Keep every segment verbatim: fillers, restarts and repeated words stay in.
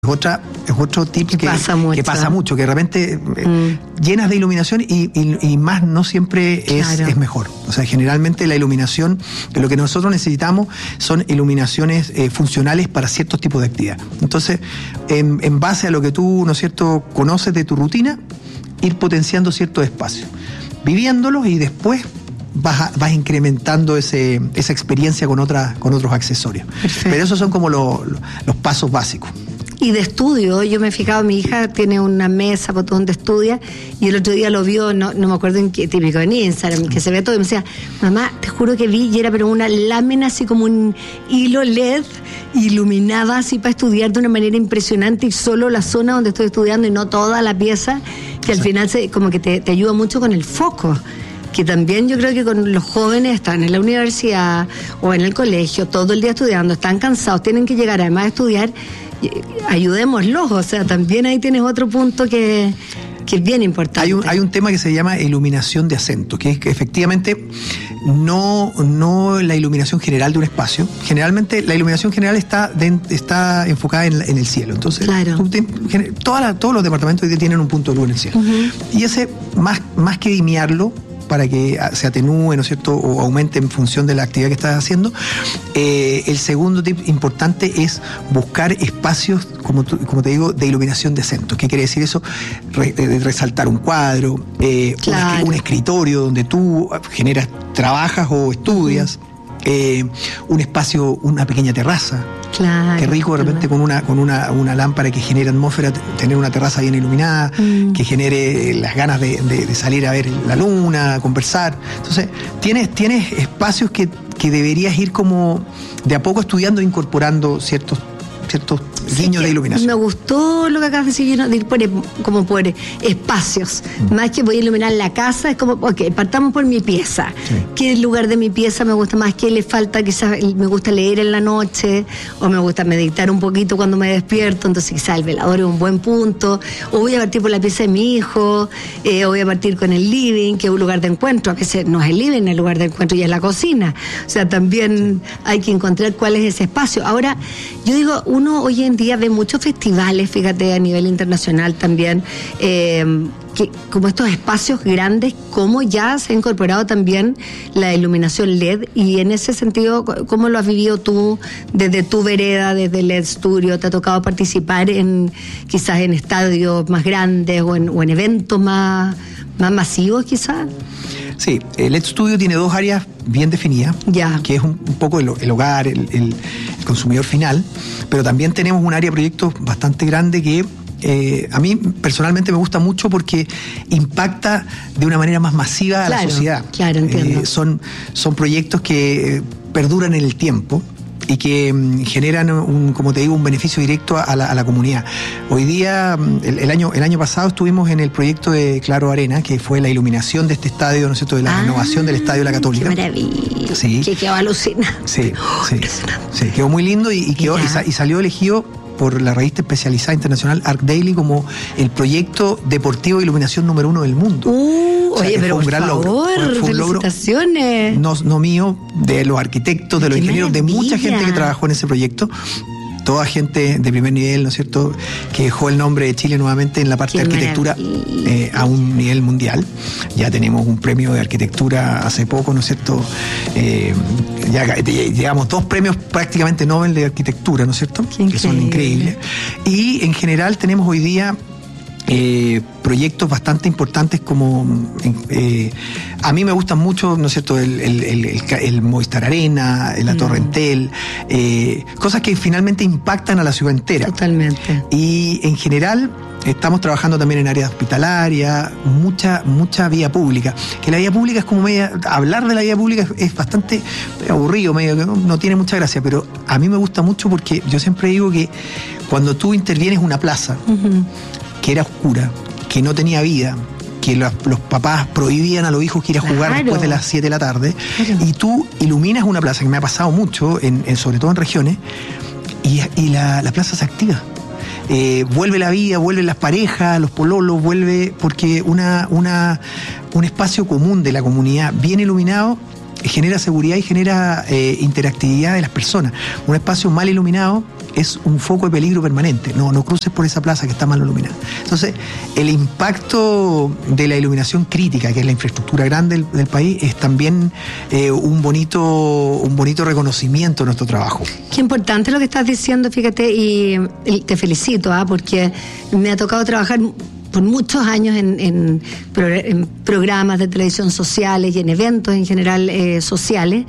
Es, otra, es otro tip que, que, pasa mucho, que pasa mucho, que de repente mm. llenas de iluminación y, y, y más no siempre es, claro. es mejor. O sea, generalmente la iluminación, lo que nosotros necesitamos son iluminaciones eh, funcionales para ciertos tipos de actividad. Entonces, en, en base a lo que tú, ¿no es cierto?, conoces de tu rutina, ir potenciando ciertos espacios, viviéndolos y después vas, a, vas incrementando ese, esa experiencia con, otra, con otros accesorios. Perfecto. Pero esos son como lo, lo, los pasos básicos. Y de estudio, yo me he fijado, mi hija tiene una mesa donde estudia y el otro día lo vio, no, no me acuerdo en qué, típico en Instagram, que se ve todo y me decía, mamá, te juro que vi y era pero una lámina así como un hilo L E D iluminada así para estudiar de una manera impresionante y solo la zona donde estoy estudiando y no toda la pieza, que al sí. final se, como que te, te ayuda mucho con el foco. Que también yo creo que con los jóvenes están en la universidad o en el colegio todo el día estudiando, están cansados, tienen que llegar además a estudiar, ayudémoslos, o sea, también ahí tienes otro punto que, que es bien importante. Hay un, hay un tema que se llama iluminación de acento, que es que efectivamente no, no la iluminación general de un espacio. Generalmente la iluminación general está, de, está enfocada en, en el cielo. Entonces, claro. te, toda la, todos los departamentos tienen un punto de luz en el cielo. Uh-huh. Y ese, más, más que dimearlo, para que se atenúe, ¿no es cierto?, o aumente en función de la actividad que estás haciendo. Eh, el segundo tip importante es buscar espacios, como, tu, como te digo, de iluminación de acento. ¿Qué quiere decir eso? Re, eh, resaltar un cuadro, eh, claro. un, un escritorio donde tú generas, trabajas o estudias, eh, un espacio, una pequeña terraza. Claro, qué rico de repente con una con una, una lámpara que genere atmósfera, tener una terraza bien iluminada, mm. que genere las ganas de, de, de salir a ver la luna, conversar. Entonces, tienes, tienes espacios que, que deberías ir como de a poco estudiando e incorporando ciertos ciertos guiños sí, de iluminación. Me gustó lo que acabas de decir, de ir por, como por espacios. Mm. Más que voy a iluminar la casa, es como, ok, partamos por mi pieza. Sí. ¿Qué lugar de mi pieza me gusta más? ¿Qué le falta? Quizás me gusta leer en la noche, o me gusta meditar un poquito cuando me despierto, entonces quizás el velador es un buen punto, o voy a partir por la pieza de mi hijo, eh, o voy a partir con el living, que es un lugar de encuentro. A veces no es el living, el lugar de encuentro y es la cocina. O sea, también sí. hay que encontrar cuál es ese espacio. Ahora, yo digo, uno hoy en día ve muchos festivales, fíjate, a nivel internacional también, eh, que como estos espacios grandes, cómo ya se ha incorporado también la iluminación L E D, y en ese sentido, ¿cómo lo has vivido tú desde tu vereda, desde el L E D Studio? ¿Te ha tocado participar en quizás en estadios más grandes o en, o en eventos más, más masivos quizás? Sí, el L E D Studio tiene dos áreas bien definidas, ya. que es un, un poco el, el hogar, el, el, el consumidor final, pero también tenemos un área de proyectos bastante grande que eh, a mí personalmente me gusta mucho porque impacta de una manera más masiva a claro, la sociedad. Claro, entiendo. Eh, son, son proyectos que perduran en el tiempo y que um, generan, un, como te digo, un beneficio directo a la, a la comunidad. Hoy día, el, el, año, el año pasado estuvimos en el proyecto de Claro Arena, que fue la iluminación de este estadio, ¿no es cierto?, de la ah, renovación del Estadio de la Católica. ¡Qué maravilla! Sí. Que quedó alucinante. Sí, sí, sí, quedó muy lindo y, y, quedó, y, sa, y salió elegido por la revista especializada internacional Arc Daily como el proyecto deportivo de iluminación número uno del mundo. Uh, o sea, oye, pero fue un por gran favor, logro. Fue, fue felicitaciones. Un logro, no, no mío, de los arquitectos, de los ¡Qué ingenieros, maravilla! de mucha gente que trabajó en ese proyecto. Toda gente de primer nivel, ¿no es cierto?, que dejó el nombre de Chile nuevamente en la parte Qué de arquitectura eh, a un nivel mundial. Ya tenemos un premio de arquitectura hace poco, ¿no es cierto? Eh, ya llegamos dos premios prácticamente Nobel de arquitectura, ¿no es cierto? Que son increíbles. Y en general tenemos hoy día Eh, proyectos bastante importantes como eh, a mí me gustan mucho, ¿no es cierto?, el, el, el, el, el Movistar Arena, la mm. Torre Entel, eh, cosas que finalmente impactan a la ciudad entera. Totalmente. Y en general estamos trabajando también en áreas hospitalarias, mucha, mucha vía pública, que la vía pública es como media, hablar de la vía pública es, es bastante aburrido, medio que no, no tiene mucha gracia, pero a mí me gusta mucho porque yo siempre digo que cuando tú intervienes una plaza, uh-huh. que era oscura, que no tenía vida, que los, los papás prohibían a los hijos que ir a jugar claro. después de las siete de la tarde, claro. y tú iluminas una plaza, que me ha pasado mucho, en, en, sobre todo en regiones, y, y la, la plaza se activa. Eh, vuelve la vida, vuelven las parejas, los pololos, vuelve, porque una, una, un espacio común de la comunidad bien iluminado genera seguridad y genera eh, interactividad de las personas. Un espacio mal iluminado es un foco de peligro permanente. No, no cruces por esa plaza que está mal iluminada. Entonces, el impacto de la iluminación crítica, que es la infraestructura grande del, del país, es también eh, un bonito, un bonito reconocimiento de nuestro trabajo. Qué importante lo que estás diciendo, fíjate, y, y te felicito, ¿eh? Porque me ha tocado trabajar por muchos años en, en, en programas de televisión sociales y en eventos en general eh, sociales,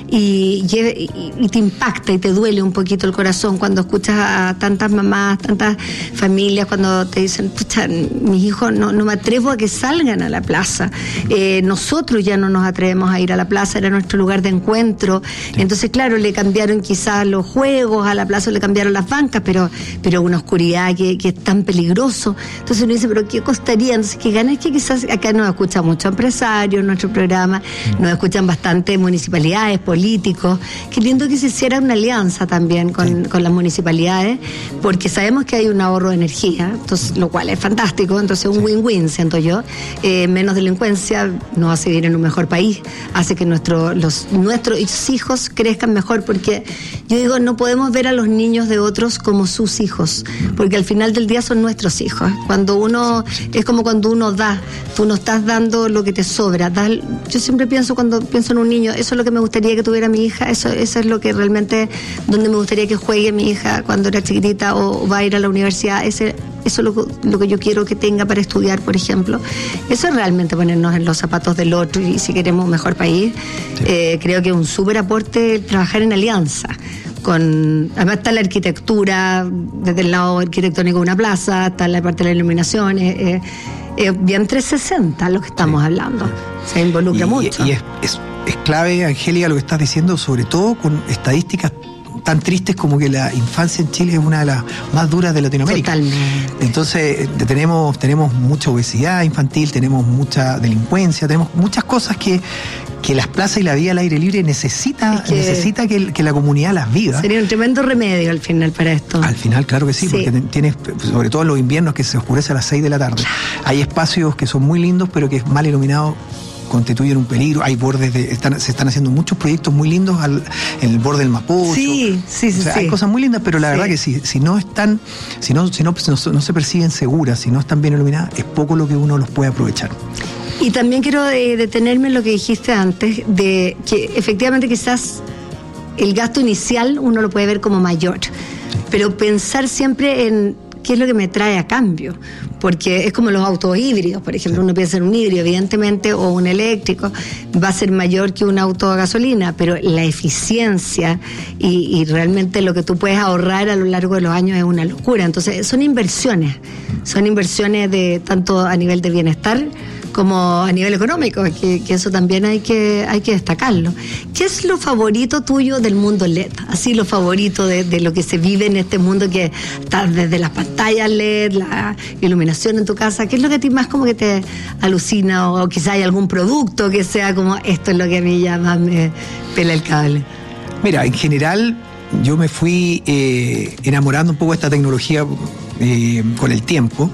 y, y, y te impacta y te duele un poquito el corazón cuando escuchas a tantas mamás, tantas familias, cuando te dicen, pucha, mis hijos no, no me atrevo a que salgan a la plaza, eh, nosotros ya no nos atrevemos a ir a la plaza, era nuestro lugar de encuentro, sí. Entonces claro, le cambiaron quizás los juegos a la plaza, le cambiaron las bancas, pero, pero una oscuridad que, que es tan peligroso, entonces uno dice, pero ¿qué costaría? Entonces, ¿qué ganas? Que quizás acá nos escuchan muchos empresarios en nuestro programa, mm. nos escuchan bastante municipalidades, políticos. Qué lindo que se hiciera una alianza también con, sí. con las municipalidades, porque sabemos que hay un ahorro de energía, entonces, lo cual es fantástico, entonces un sí. win-win, siento yo. Eh, menos delincuencia nos hace vivir en un mejor país, hace que nuestro, los, nuestros hijos crezcan mejor, porque yo digo, no podemos ver a los niños de otros como sus hijos, porque al final del día son nuestros hijos. Cuando uno es como cuando uno da, tú no estás dando lo que te sobra. Das, yo siempre pienso, cuando pienso en un niño, eso es lo que me gustaría que tuviera mi hija, eso, eso es lo que realmente, donde me gustaría que juegue mi hija cuando era chiquitita o, o va a ir a la universidad, ese, eso es lo, lo que yo quiero que tenga para estudiar, por ejemplo. Eso es realmente ponernos en los zapatos del otro, y si queremos un mejor país, sí. eh, creo que es un súper aporte trabajar en alianza. Con, además está la arquitectura, desde el lado arquitectónico de una plaza, está la parte de la iluminación, es eh, eh, bien trescientos sesenta lo que estamos sí. hablando, se involucra y, mucho. Y es, es, es clave, Angélica, lo que estás diciendo, sobre todo con estadísticas tan tristes como que la infancia en Chile es una de las más duras de Latinoamérica. Totalmente. Entonces tenemos, tenemos mucha obesidad infantil, tenemos mucha delincuencia, tenemos muchas cosas que, que las plazas y la vida al aire libre necesita, es que necesita que, que la comunidad las viva. Sería un tremendo remedio al final para esto. Al final, claro que sí, sí. porque tienes, sobre todo en los inviernos, que se oscurece a las seis de la tarde. Claro. Hay espacios que son muy lindos, pero que es mal iluminado constituyen un peligro. Hay bordes de, están, se están haciendo muchos proyectos muy lindos al, en el borde del Mapocho. Sí, sí, sí, o sea, sí. Hay cosas muy lindas, pero la sí. verdad que si, si no están, si no, si no, no, no se perciben seguras, si no están bien iluminadas, es poco lo que uno los puede aprovechar. Y también quiero eh, detenerme en lo que dijiste antes, de que efectivamente quizás el gasto inicial uno lo puede ver como mayor, sí. pero pensar siempre en qué es lo que me trae a cambio, porque es como los autos híbridos, por ejemplo, sí. uno piensa en un híbrido, evidentemente, o un eléctrico, va a ser mayor que un auto a gasolina, pero la eficiencia y, y realmente lo que tú puedes ahorrar a lo largo de los años es una locura. Entonces, son inversiones, son inversiones de tanto a nivel de bienestar como a nivel económico, que, que eso también hay que hay que destacarlo. ¿Qué es lo favorito tuyo del mundo L E D? Así, lo favorito de, de lo que se vive en este mundo, que está desde las pantallas L E D, la iluminación en tu casa. ¿Qué es lo que a ti más como que te alucina? O, o quizá hay algún producto que sea como, esto es lo que a mí ya más me pela el cable. Mira, en general yo me fui eh, enamorando un poco de esta tecnología eh, con el tiempo.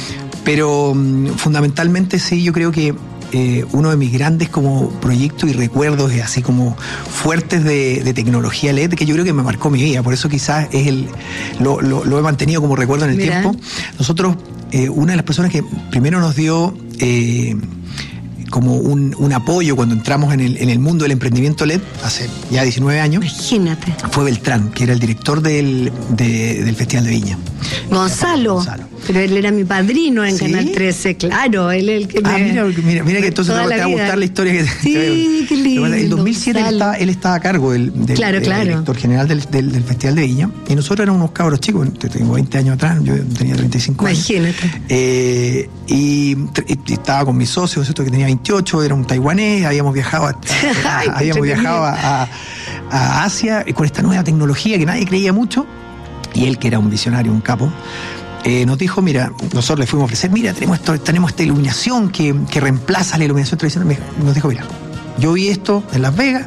Pero fundamentalmente sí, yo creo que eh, uno de mis grandes como proyectos y recuerdos así como fuertes de, de tecnología L E D, que yo creo que me marcó mi vida, por eso quizás es el lo, lo, lo he mantenido como recuerdo en el Mira. tiempo. Nosotros, eh, una de las personas que primero nos dio eh, como un, un apoyo cuando entramos en el, en el mundo del emprendimiento L E D, hace ya diecinueve años. Imagínate. Fue Beltrán, que era el director del, de, del Festival de Viña. Gonzalo. Gonzalo. Pero él era mi padrino en ¿Sí? Canal trece, claro, él es el que me... Ah, mira, mira, mira que entonces te, te va a gustar la historia que Sí, te qué lindo. En el dos mil siete él estaba, él estaba a cargo del, del, claro, del claro. director general del, del, del Festival de Viña, y nosotros éramos unos cabros chicos, tengo veinte años atrás, yo tenía treinta y cinco años. Imagínate. Eh, y, y estaba con mis socios, ¿cierto? Que tenía veintiocho, era un taiwanés, habíamos viajado a, a, Ay, habíamos viajado a, a Asia con esta nueva tecnología que nadie creía mucho, y él, que era un visionario, un capo, Eh, nos dijo, mira, nosotros le fuimos a ofrecer, mira, tenemos esto, tenemos esta iluminación que, que reemplaza la iluminación tradicional. Nos dijo, mira, yo vi esto en Las Vegas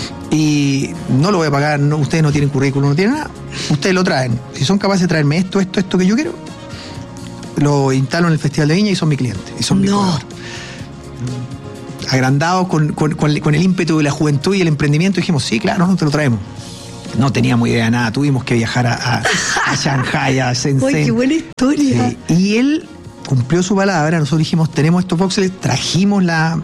y no lo voy a pagar, no, ustedes no tienen currículum, no tienen nada, ustedes lo traen. Si son capaces de traerme esto, esto, esto que yo quiero, lo instalo en el Festival de Viña y son mi cliente, y son mi no. Agrandados con, con, con, con el ímpetu de la juventud y el emprendimiento, dijimos, sí, claro, no te lo traemos. no teníamos idea de nada, tuvimos que viajar a, a, a Shanghai, a Shenzhen. ¡Uy, qué buena historia! Sí, y él cumplió su palabra, nosotros dijimos, tenemos estos voxels, trajimos la...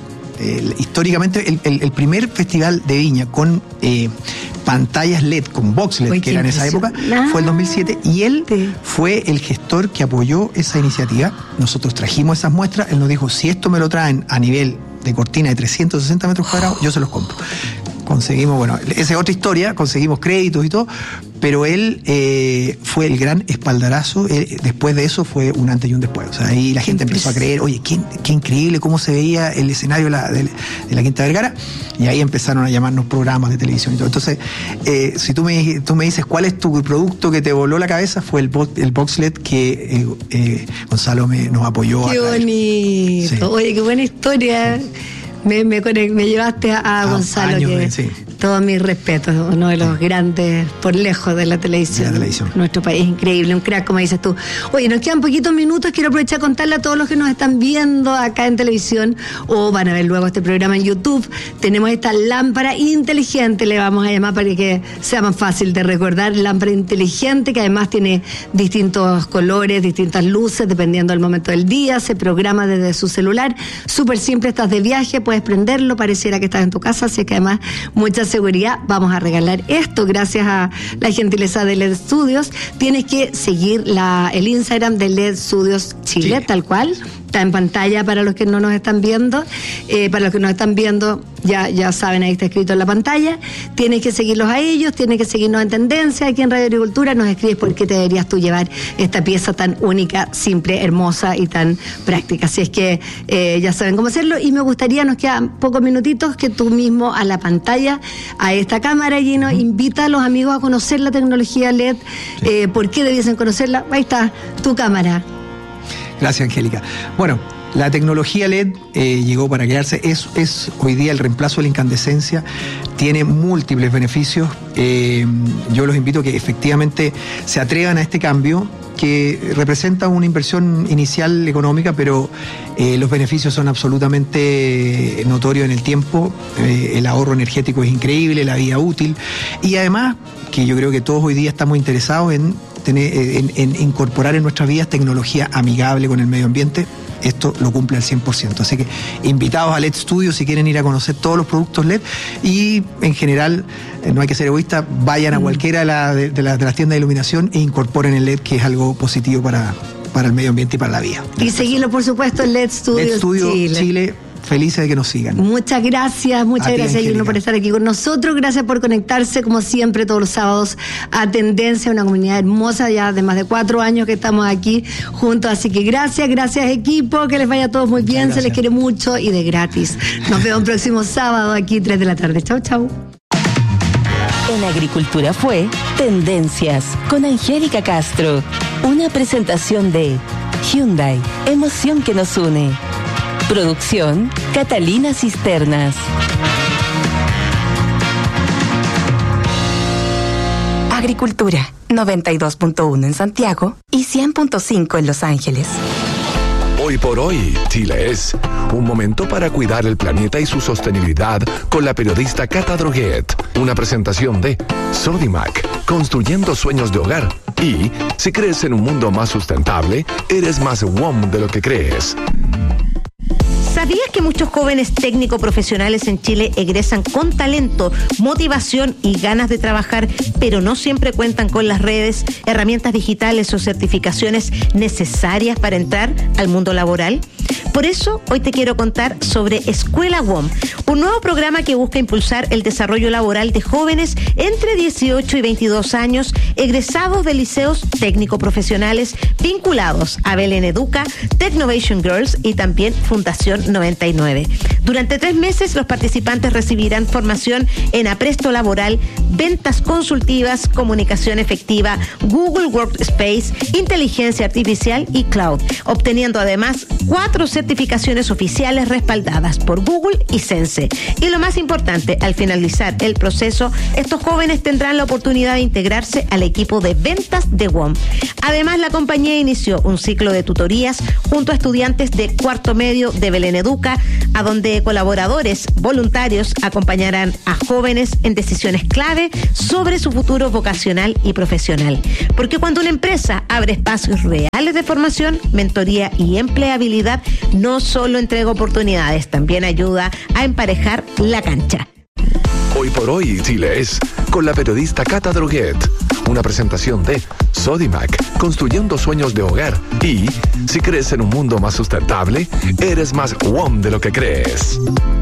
Eh, históricamente el, el, el primer festival de viña con eh, pantallas L E D, con box L E D, Uy, que era en esa época, ah, fue el dos mil siete, y él sí. fue el gestor que apoyó esa iniciativa. Nosotros trajimos esas muestras, él nos dijo, si esto me lo traen a nivel de cortina de trescientos sesenta metros cuadrados, yo se los compro. Conseguimos, bueno, esa es otra historia, conseguimos créditos y todo, pero él eh, fue el gran espaldarazo. Él, después de eso fue un antes y un después. O sea, ahí la gente empezó a creer, oye, qué, qué increíble cómo se veía el escenario de la, de, de la Quinta Vergara, y ahí empezaron a llamarnos programas de televisión y todo. Entonces, eh, si tú me, tú me dices cuál es tu producto que te voló la cabeza, fue el, box, el box L E D que eh, eh, Gonzalo me, nos apoyó. Qué bonito, sí. Oye, qué buena historia. Sí. Me, me, me llevaste a, a ah, Gonzalo, años, que sí. Todos mis respetos, uno de los sí. grandes por lejos de la televisión. De la televisión. Nuestro país es increíble, un crack, como dices tú. Oye, nos quedan poquitos minutos, quiero aprovechar a contarle a todos los que nos están viendo acá en televisión o van a ver luego este programa en YouTube. Tenemos esta lámpara inteligente, le vamos a llamar para que sea más fácil de recordar, lámpara inteligente que además tiene distintos colores, distintas luces, dependiendo del momento del día, se programa desde su celular, súper simple, estás de viaje, puedes prenderlo, pareciera que estás en tu casa, así que además muchas seguridad, vamos a regalar esto gracias a la gentileza de L E D Studios. Tienes que seguir la, el Instagram de L E D Studios Chile, sí. tal cual. Está en pantalla para los que no nos están viendo. Eh, para los que nos están viendo, ya, ya saben, ahí está escrito en la pantalla. Tienes que seguirlos a ellos, tienes que seguirnos en Tendencia aquí en Radio Agricultura. Nos escribes por qué te deberías tú llevar esta pieza tan única, simple, hermosa y tan práctica. Así es que eh, ya saben cómo hacerlo. Y me gustaría, nos quedan pocos minutitos, que tú mismo a la pantalla, a esta cámara, Gino, invita a los amigos a conocer la tecnología L E D. Sí. Eh, ¿Por qué debiesen conocerla? Ahí está, tu cámara. Gracias, Angélica. Bueno, la tecnología L E D eh, llegó para quedarse. Es, es hoy día el reemplazo de la incandescencia. Tiene múltiples beneficios. Eh, yo los invito a que efectivamente se atrevan a este cambio, que representa una inversión inicial económica, pero eh, los beneficios son absolutamente notorios en el tiempo. Eh, el ahorro energético es increíble, la vida útil, y además que yo creo que todos hoy día estamos interesados en Tener, en, en incorporar en nuestras vidas tecnología amigable con el medio ambiente. Esto lo cumple al cien por ciento. Así que invitados a L E D Studios si quieren ir a conocer todos los productos L E D, y en general, eh, no hay que ser egoísta, vayan a cualquiera de, la, de, de, la, de las tiendas de iluminación e incorporen el L E D, que es algo positivo para, para el medio ambiente y para la vida. Y seguirlo, por supuesto, en L E D Studios, L E D Studios Chile. Chile. Felices de que nos sigan. Muchas gracias, muchas gracias, Gino, por estar aquí con nosotros. Gracias por conectarse, como siempre, todos los sábados a Tendencia, una comunidad hermosa, ya de más de cuatro años que estamos aquí juntos. Así que gracias, gracias, equipo, que les vaya a todos muy bien, gracias. Se les quiere mucho y de gratis. Nos vemos el próximo sábado aquí, tres de la tarde. Chau, chau. En Agricultura fue Tendencias con Angélica Castro. Una presentación de Hyundai, emoción que nos une. Producción, Catalina Cisternas. Agricultura, noventa y dos punto uno en Santiago y cien punto cinco en Los Ángeles. Hoy por hoy, Chile es un momento para cuidar el planeta y su sostenibilidad con la periodista Cata Droguet. Una presentación de Sodimac, construyendo sueños de hogar. Y si crees en un mundo más sustentable, eres más W O M de lo que crees. ¿Sabías que muchos jóvenes técnico-profesionales en Chile egresan con talento, motivación y ganas de trabajar, pero no siempre cuentan con las redes, herramientas digitales o certificaciones necesarias para entrar al mundo laboral? Por eso, hoy te quiero contar sobre Escuela W O M, un nuevo programa que busca impulsar el desarrollo laboral de jóvenes entre dieciocho y veintidós años, egresados de liceos técnico-profesionales vinculados a Belén Educa, Technovation Girls y también Fundación noventa y nueve. Durante tres meses, los participantes recibirán formación en apresto laboral, ventas consultivas, comunicación efectiva, Google Workspace, inteligencia artificial y cloud, obteniendo además cuatro certificaciones oficiales respaldadas por Google y Sense. Y lo más importante, al finalizar el proceso, estos jóvenes tendrán la oportunidad de integrarse al equipo de ventas de W O M. Además, la compañía inició un ciclo de tutorías junto a estudiantes de cuarto medio de Belén Educa, a donde colaboradores voluntarios acompañarán a jóvenes en decisiones clave considere sobre su futuro vocacional y profesional. Porque cuando una empresa abre espacios reales de formación, mentoría y empleabilidad, no solo entrega oportunidades, también ayuda a emparejar la cancha. Hoy por hoy, Chile es con la periodista Cata Droguet. Una presentación de Sodimac, construyendo sueños de hogar. Y si crees en un mundo más sustentable, eres más W O M de lo que crees.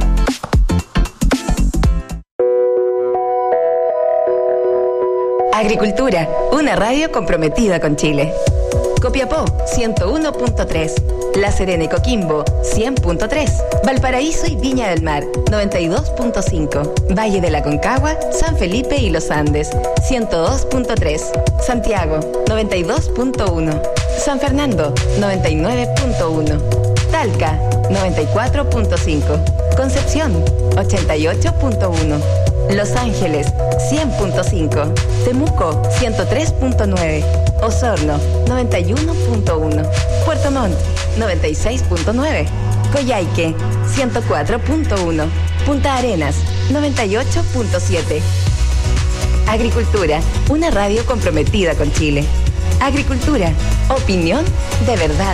Agricultura, una radio comprometida con Chile. Copiapó, ciento uno punto tres. La Serena y Coquimbo, cien punto tres. Valparaíso y Viña del Mar, noventa y dos punto cinco. Valle de la Concagua, San Felipe y Los Andes, ciento dos punto tres. Santiago, noventa y dos punto uno. San Fernando, noventa y nueve punto uno. Talca, noventa y cuatro punto cinco. Concepción, ochenta y ocho punto uno. Los Ángeles, cien punto cinco. Temuco, ciento tres punto nueve. Osorno, noventa y uno punto uno. Puerto Montt, noventa y seis punto nueve. Coyhaique, ciento cuatro punto uno. Punta Arenas, noventa y ocho punto siete. Agricultura, una radio comprometida con Chile. Agricultura, opinión de verdad.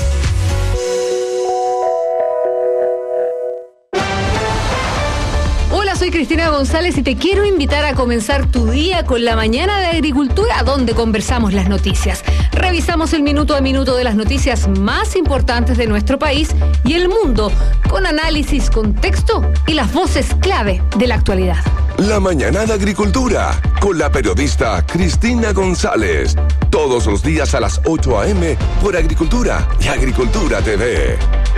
Soy Cristina González y te quiero invitar a comenzar tu día con la mañana de Agricultura, donde conversamos las noticias. Revisamos el minuto a minuto de las noticias más importantes de nuestro país y el mundo, con análisis, contexto y las voces clave de la actualidad. La mañana de Agricultura, con la periodista Cristina González. Todos los días a las ocho a eme por Agricultura y Agricultura T V.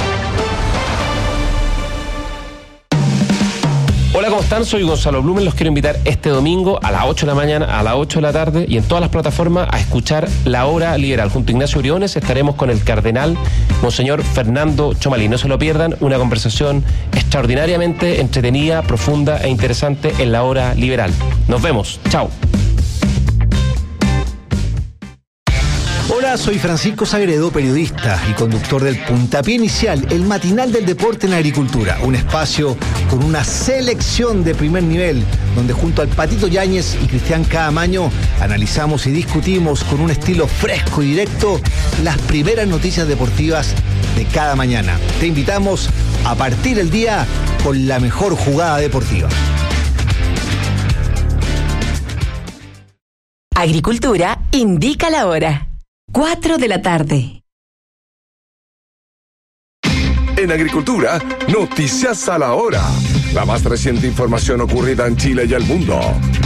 Hola, ¿cómo están? Soy Gonzalo Blumen. Los quiero invitar este domingo a las ocho de la mañana, a las ocho de la tarde y en todas las plataformas a escuchar La Hora Liberal. Junto a Ignacio Briones estaremos con el cardenal Monseñor Fernando Chomalí. No se lo pierdan, una conversación extraordinariamente entretenida, profunda e interesante en La Hora Liberal. Nos vemos. Chao. Hola, soy Francisco Sagredo, periodista y conductor del Puntapié Inicial, el matinal del deporte en agricultura. Un espacio con una selección de primer nivel, donde junto al Patito Yáñez y Cristian Caamaño analizamos y discutimos con un estilo fresco y directo las primeras noticias deportivas de cada mañana. Te invitamos a partir el día con la mejor jugada deportiva. Agricultura indica la hora. cuatro de la tarde. En Agricultura, noticias a la hora. La más reciente información ocurrida en Chile y el mundo.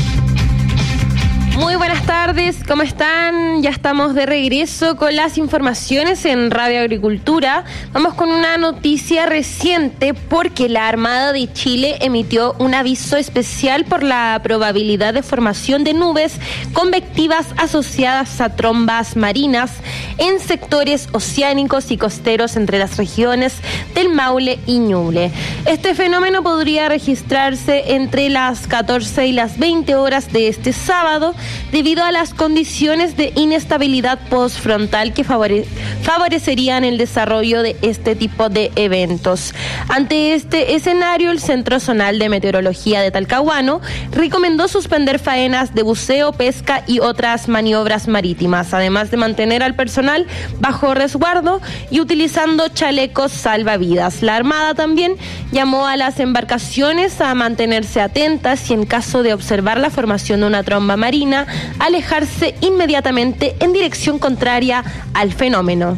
Muy buenas tardes, ¿cómo están? Ya estamos de regreso con las informaciones en Radio Agricultura. Vamos con una noticia reciente porque la Armada de Chile emitió un aviso especial por la probabilidad de formación de nubes convectivas asociadas a trombas marinas en sectores oceánicos y costeros entre las regiones del Maule y Ñuble. Este fenómeno podría registrarse entre las catorce y las veinte horas de este sábado, debido a las condiciones de inestabilidad postfrontal que favore- favorecerían el desarrollo de este tipo de eventos. Ante este escenario, el Centro Zonal de Meteorología de Talcahuano recomendó suspender faenas de buceo, pesca y otras maniobras marítimas, además de mantener al personal bajo resguardo y utilizando chalecos salvavidas. La Armada también llamó a las embarcaciones a mantenerse atentas y, en caso de observar la formación de una tromba marina, alejarse inmediatamente en dirección contraria al fenómeno.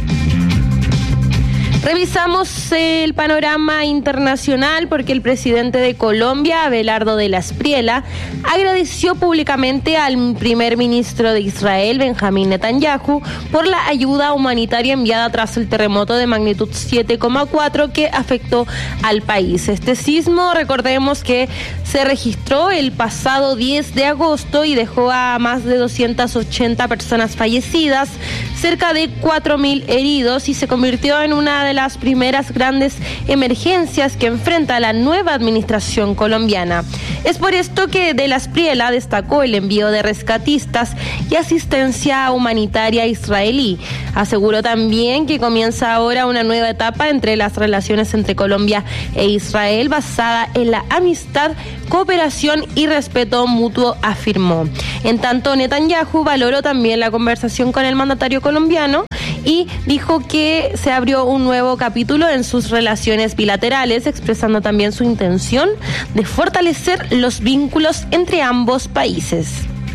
Revisamos el panorama internacional porque el presidente de Colombia, Abelardo de la Espriella, agradeció públicamente al primer ministro de Israel, Benjamín Netanyahu, por la ayuda humanitaria enviada tras el terremoto de magnitud siete coma cuatro que afectó al país. Este sismo, recordemos que se registró el pasado diez de agosto y dejó a más de doscientas ochenta personas fallecidas, cerca de cuatro mil heridos, y se convirtió en una de las primeras grandes emergencias que enfrenta la nueva administración colombiana. Es por esto que De la Espriella destacó el envío de rescatistas y asistencia humanitaria israelí. Aseguró también que comienza ahora una nueva etapa entre las relaciones entre Colombia e Israel basada en la amistad, cooperación y respeto mutuo, afirmó. En tanto, Netanyahu valoró también la conversación con el mandatario colombiano y dijo que se abrió un nuevo capítulo en sus relaciones bilaterales, expresando también su intención de fortalecer los vínculos entre ambos países.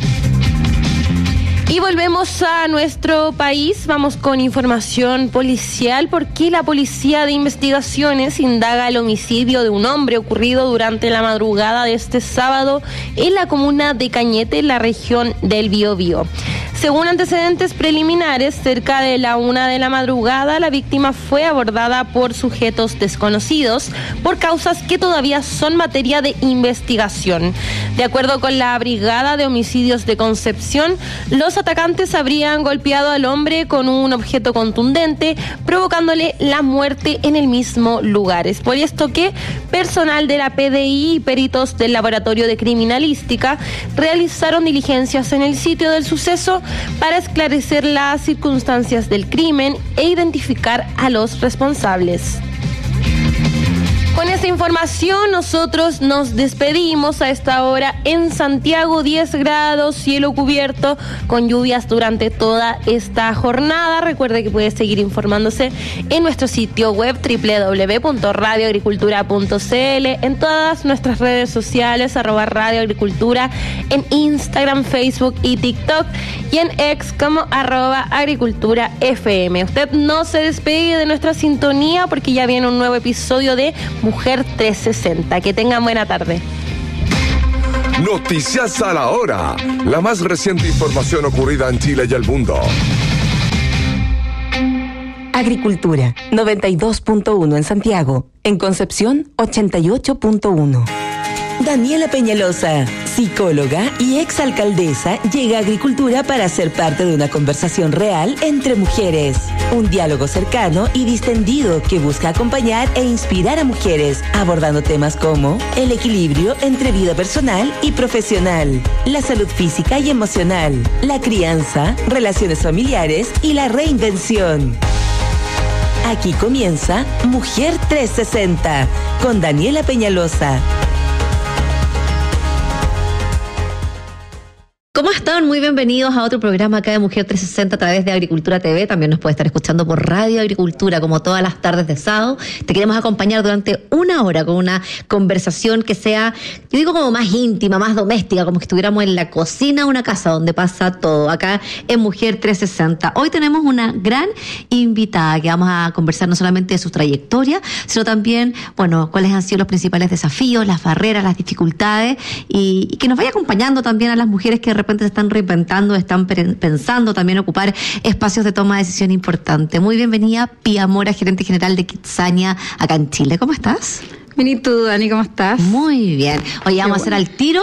Y volvemos a nuestro país, vamos con información policial, porque la Policía de Investigaciones indaga el homicidio de un hombre ocurrido durante la madrugada de este sábado en la comuna de Cañete, en la región del Biobío. Según antecedentes preliminares, cerca de la una de la madrugada, la víctima fue abordada por sujetos desconocidos por causas que todavía son materia de investigación. De acuerdo con la Brigada de Homicidios de Concepción, los atacantes habrían golpeado al hombre con un objeto contundente, provocándole la muerte en el mismo lugar. Es por esto que personal de la P D I y peritos del Laboratorio de Criminalística realizaron diligencias en el sitio del suceso para esclarecer las circunstancias del crimen e identificar a los responsables. Con esta información nosotros nos despedimos. A esta hora en Santiago, diez grados, cielo cubierto, con lluvias durante toda esta jornada. Recuerde que puede seguir informándose en nuestro sitio web doble u doble u doble u punto radio agricultura punto c l, en todas nuestras redes sociales, arroba Radio Agricultura, en Instagram, Facebook y TikTok, y en X como arroba Agricultura F M. Usted no se despegue de nuestra sintonía porque ya viene un nuevo episodio de Mujer trescientos sesenta. Que tengan buena tarde. Noticias a la hora. La más reciente información ocurrida en Chile y el mundo. Agricultura, noventa y dos punto uno en Santiago. En Concepción, ochenta y ocho punto uno. Daniela Peñalosa, psicóloga y exalcaldesa, llega a Agricultura para ser parte de una conversación real entre mujeres. Un diálogo cercano y distendido que busca acompañar e inspirar a mujeres, abordando temas como el equilibrio entre vida personal y profesional, la salud física y emocional, la crianza, relaciones familiares y la reinvención. Aquí comienza Mujer trescientos sesenta con Daniela Peñalosa. ¿Cómo están? Muy bienvenidos a otro programa acá de Mujer trescientos sesenta a través de Agricultura T V. También nos puede estar escuchando por Radio Agricultura, como todas las tardes de sábado. Te queremos acompañar durante una hora con una conversación que sea, yo digo, como más íntima, más doméstica, como que estuviéramos en la cocina de una casa donde pasa todo, acá en Mujer trescientos sesenta. Hoy tenemos una gran invitada que vamos a conversar no solamente de su trayectoria, sino también, bueno, cuáles han sido los principales desafíos, las barreras, las dificultades, y, y que nos vaya acompañando también a las mujeres que de repente se están reinventando, están pensando también ocupar espacios de toma de decisión importante. Muy bienvenida, Pía Mora, gerente general de Kitsania acá en Chile. ¿Cómo estás? Bien, ¿y tú, Dani, cómo estás? Muy bien. Oye, vamos Qué a hacer al tiro,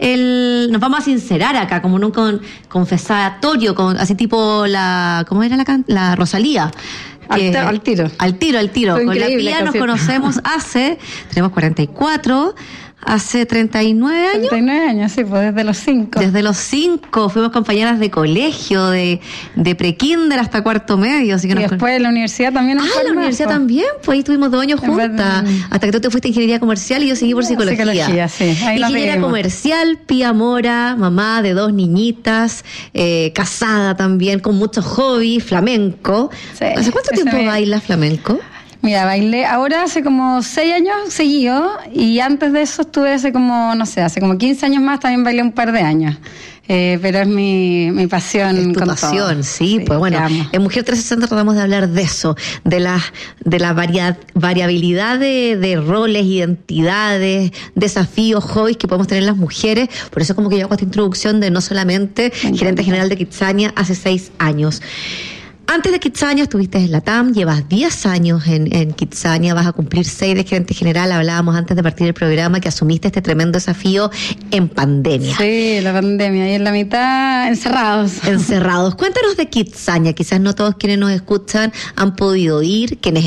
el, nos vamos a sincerar acá, como en un con, confesatorio, con, así tipo la, ¿cómo era la, can, la Rosalía? Al, te, al tiro. Al tiro, al tiro. Con la Pía nos conocemos hace, tenemos cuarenta y cuatro, hace treinta y nueve años. treinta y nueve años, sí, pues desde los cinco. Desde los cinco, fuimos compañeras de colegio, de, de prekinder hasta cuarto medio. Así que y nos después de la universidad también. Ah, la universidad también, pues ahí estuvimos dos años juntas, de... hasta que tú te fuiste a ingeniería comercial y yo seguí por psicología. Psicología, sí. Ahí ingeniería comercial, Pía Mora, mamá de dos niñitas, eh, casada también, con muchos hobbies, flamenco. Sí, ¿hace cuánto tiempo me... bailas flamenco? Mira, bailé ahora hace como seis años seguido, y antes de eso estuve hace como, no sé, hace como quince años más, también bailé un par de años. Eh, pero es mi, mi pasión. Es tu con pasión, todo. Sí, sí, pues bueno, en Mujer trescientos sesenta tratamos de hablar de eso, de la, de la varia, variabilidad de, de roles, identidades, desafíos, hobbies que podemos tener las mujeres. Por eso como que yo hago esta introducción de no solamente gerente general de Kitsania hace seis años. Antes de Kitsania estuviste en la T A M, llevas diez años en, en Kitsania, vas a cumplir seis de gerente general. Hablábamos antes de partir el programa que asumiste este tremendo desafío en pandemia. Sí, la pandemia, y en la mitad encerrados. Encerrados. Cuéntanos de Kitsania, quizás no todos quienes nos escuchan han podido ir, quienes hemos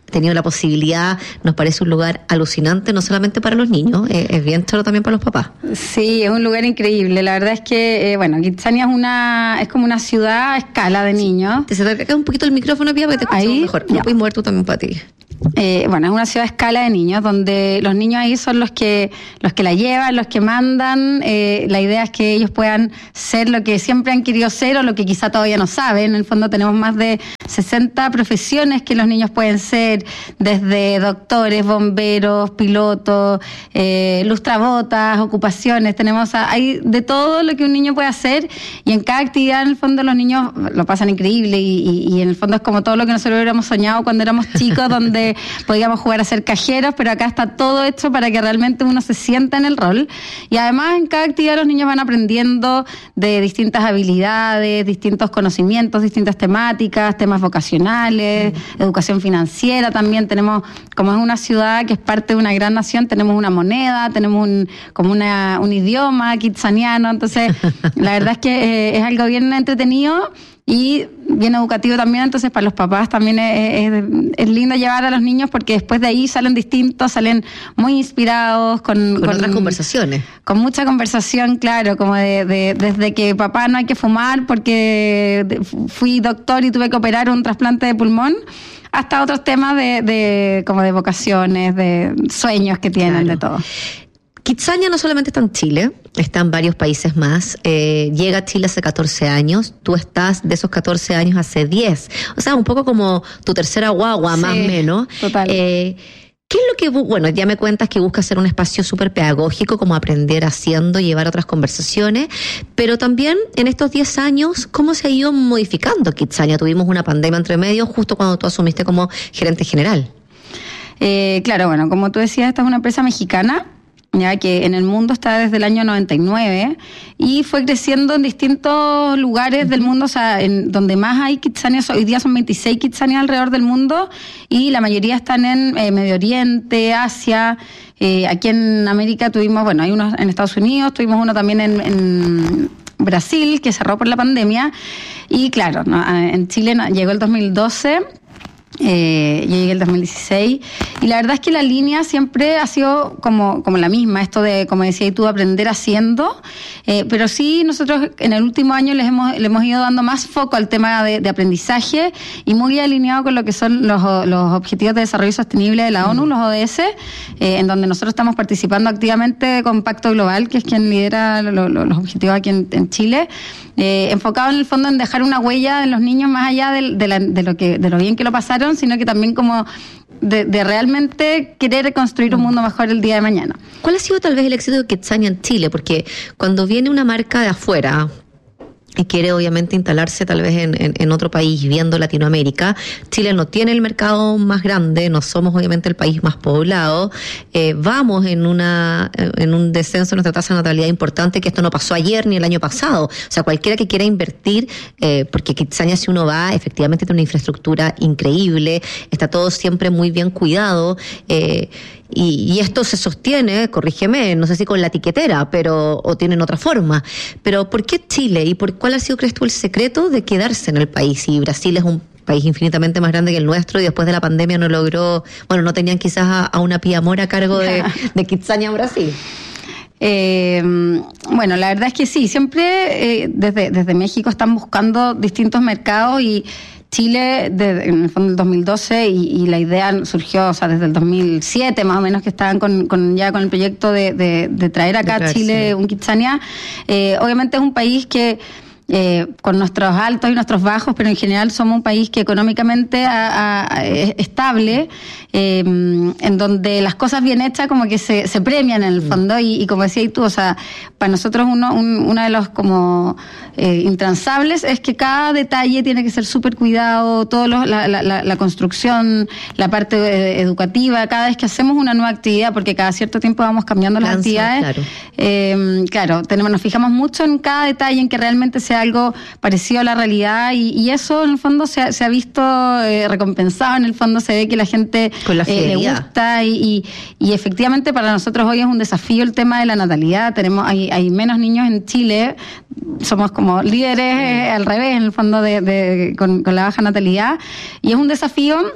tenido la posibilidad, nos parece un lugar alucinante, no solamente para los niños, eh, es bien chulo también para los papás. Sí, es un lugar increíble. La verdad es que, eh, bueno, Kitsania es una es como una ciudad a escala de niños. Te se te acerca un poquito el micrófono, Pía, porque te escuchamos ahí mejor. Lo puedes mover tú también para ti. Eh, bueno, es una ciudad a escala de niños donde los niños ahí son los que los que la llevan, los que mandan. Eh, la idea es que ellos puedan ser lo que siempre han querido ser o lo que quizá todavía no saben. En el fondo tenemos más de sesenta profesiones que los niños pueden ser, desde doctores, bomberos, pilotos, eh, lustrabotas, ocupaciones. Tenemos a, hay de todo lo que un niño puede hacer, y en cada actividad en el fondo los niños lo pasan increíble y, y, y en el fondo es como todo lo que nosotros hubiéramos soñado cuando éramos chicos, donde podíamos jugar a ser cajeros, pero acá está todo hecho para que realmente uno se sienta en el rol. Y además en cada actividad los niños van aprendiendo de distintas habilidades, distintos conocimientos, distintas temáticas, temas vocacionales, mm. educación financiera también. Tenemos, como es una ciudad que es parte de una gran nación, tenemos una moneda, tenemos un, como una, un idioma kitsaniano. Entonces la verdad es que eh, es algo bien entretenido y bien educativo también. Entonces para los papás también es, es, es lindo llevar a los niños, porque después de ahí salen distintos, salen muy inspirados, con, con, con otras conversaciones, con mucha conversación, claro, como de, de desde que papá no hay que fumar porque fui doctor y tuve que operar un trasplante de pulmón, hasta otros temas de, de como de vocaciones, de sueños que tienen, claro, de todo. Kitsania no solamente está en Chile, está en varios países más. Eh, llega a Chile hace catorce años, tú estás de esos catorce años hace diez. O sea, un poco como tu tercera guagua, sí, más o menos. Total. Eh, ¿Qué es lo que, bueno, ya me cuentas que buscas ser un espacio súper pedagógico, como aprender haciendo, llevar otras conversaciones, pero también en estos diez años, ¿cómo se ha ido modificando Kitsania? Tuvimos una pandemia entre medio justo cuando tú asumiste como gerente general. Eh, claro, bueno, como tú decías, esta es una empresa mexicana, ya que en el mundo está desde el año noventa y nueve y fue creciendo en distintos lugares del mundo. O sea, en donde más hay Kitsanias, hoy día son veintiséis Kitsanias alrededor del mundo, y la mayoría están en eh, Medio Oriente, Asia. Eh, aquí en América tuvimos, bueno, hay unos en Estados Unidos, tuvimos uno también en, en Brasil, que cerró por la pandemia, y claro, ¿no? En Chile llegó el dos mil doce. Eh, yo llegué el dos mil dieciséis y la verdad es que la línea siempre ha sido como, como la misma, esto de, como decías tú, aprender haciendo, eh, pero sí nosotros en el último año les hemos, le hemos ido dando más foco al tema de, de aprendizaje, y muy alineado con lo que son los, los Objetivos de Desarrollo Sostenible de la ONU, los O D S, eh, en donde nosotros estamos participando activamente con Pacto Global, que es quien lidera lo, lo, los objetivos aquí en, en Chile, eh, enfocado en el fondo en dejar una huella en los niños más allá de, de, la, de, lo, que, de lo bien que lo pasaron, sino que también como de, de realmente querer construir un mundo mejor el día de mañana. ¿Cuál ha sido tal vez el éxito de Kitsania en Chile? Porque cuando viene una marca de afuera y quiere obviamente instalarse tal vez en, en, en otro país, viendo Latinoamérica, Chile no tiene el mercado más grande, no somos obviamente el país más poblado, eh, vamos en una en un descenso de nuestra tasa de natalidad importante, que esto no pasó ayer ni el año pasado. O sea, cualquiera que quiera invertir, eh, porque Kitsania, si uno va, efectivamente tiene una infraestructura increíble, está todo siempre muy bien cuidado, eh, Y, y esto se sostiene, corrígeme, no sé si con la tiquetera, pero o tienen otra forma. Pero ¿por qué Chile? ¿Y por cuál ha sido, crees tú, el secreto de quedarse en el país? Y Brasil es un país infinitamente más grande que el nuestro, y después de la pandemia no logró, bueno, no tenían quizás a, a una Pía Mora a cargo de, de Kitsania Brasil. Eh, bueno, la verdad es que sí, siempre eh, desde, desde México están buscando distintos mercados, y Chile, de, en el fondo del dos mil doce, y, y la idea surgió, o sea, desde el dos mil siete más o menos, que estaban con, con ya con el proyecto de, de, de traer acá a Chile un Kitsania. Eh, obviamente es un país que Eh, con nuestros altos y nuestros bajos, pero en general somos un país que económicamente a, a, es estable, eh, en donde las cosas bien hechas como que se, se premian en el fondo, y, y como decías tú, o sea, para nosotros uno, un, uno de los como eh, intransables es que cada detalle tiene que ser súper cuidado, todo lo, la, la, la, la construcción, la parte eh, educativa, cada vez que hacemos una nueva actividad, porque cada cierto tiempo vamos cambiando las Lanza, actividades, claro, eh, claro tenemos, nos fijamos mucho en cada detalle, en que realmente sea algo parecido a la realidad, y, y eso en el fondo se ha, se ha visto eh, recompensado. En el fondo se ve que la gente Con la eh, le gusta, y, y, y efectivamente para nosotros hoy es un desafío el tema de la natalidad. Tenemos hay, hay menos niños en Chile, somos como líderes eh, al revés en el fondo de, de con, con la baja natalidad, y es un desafío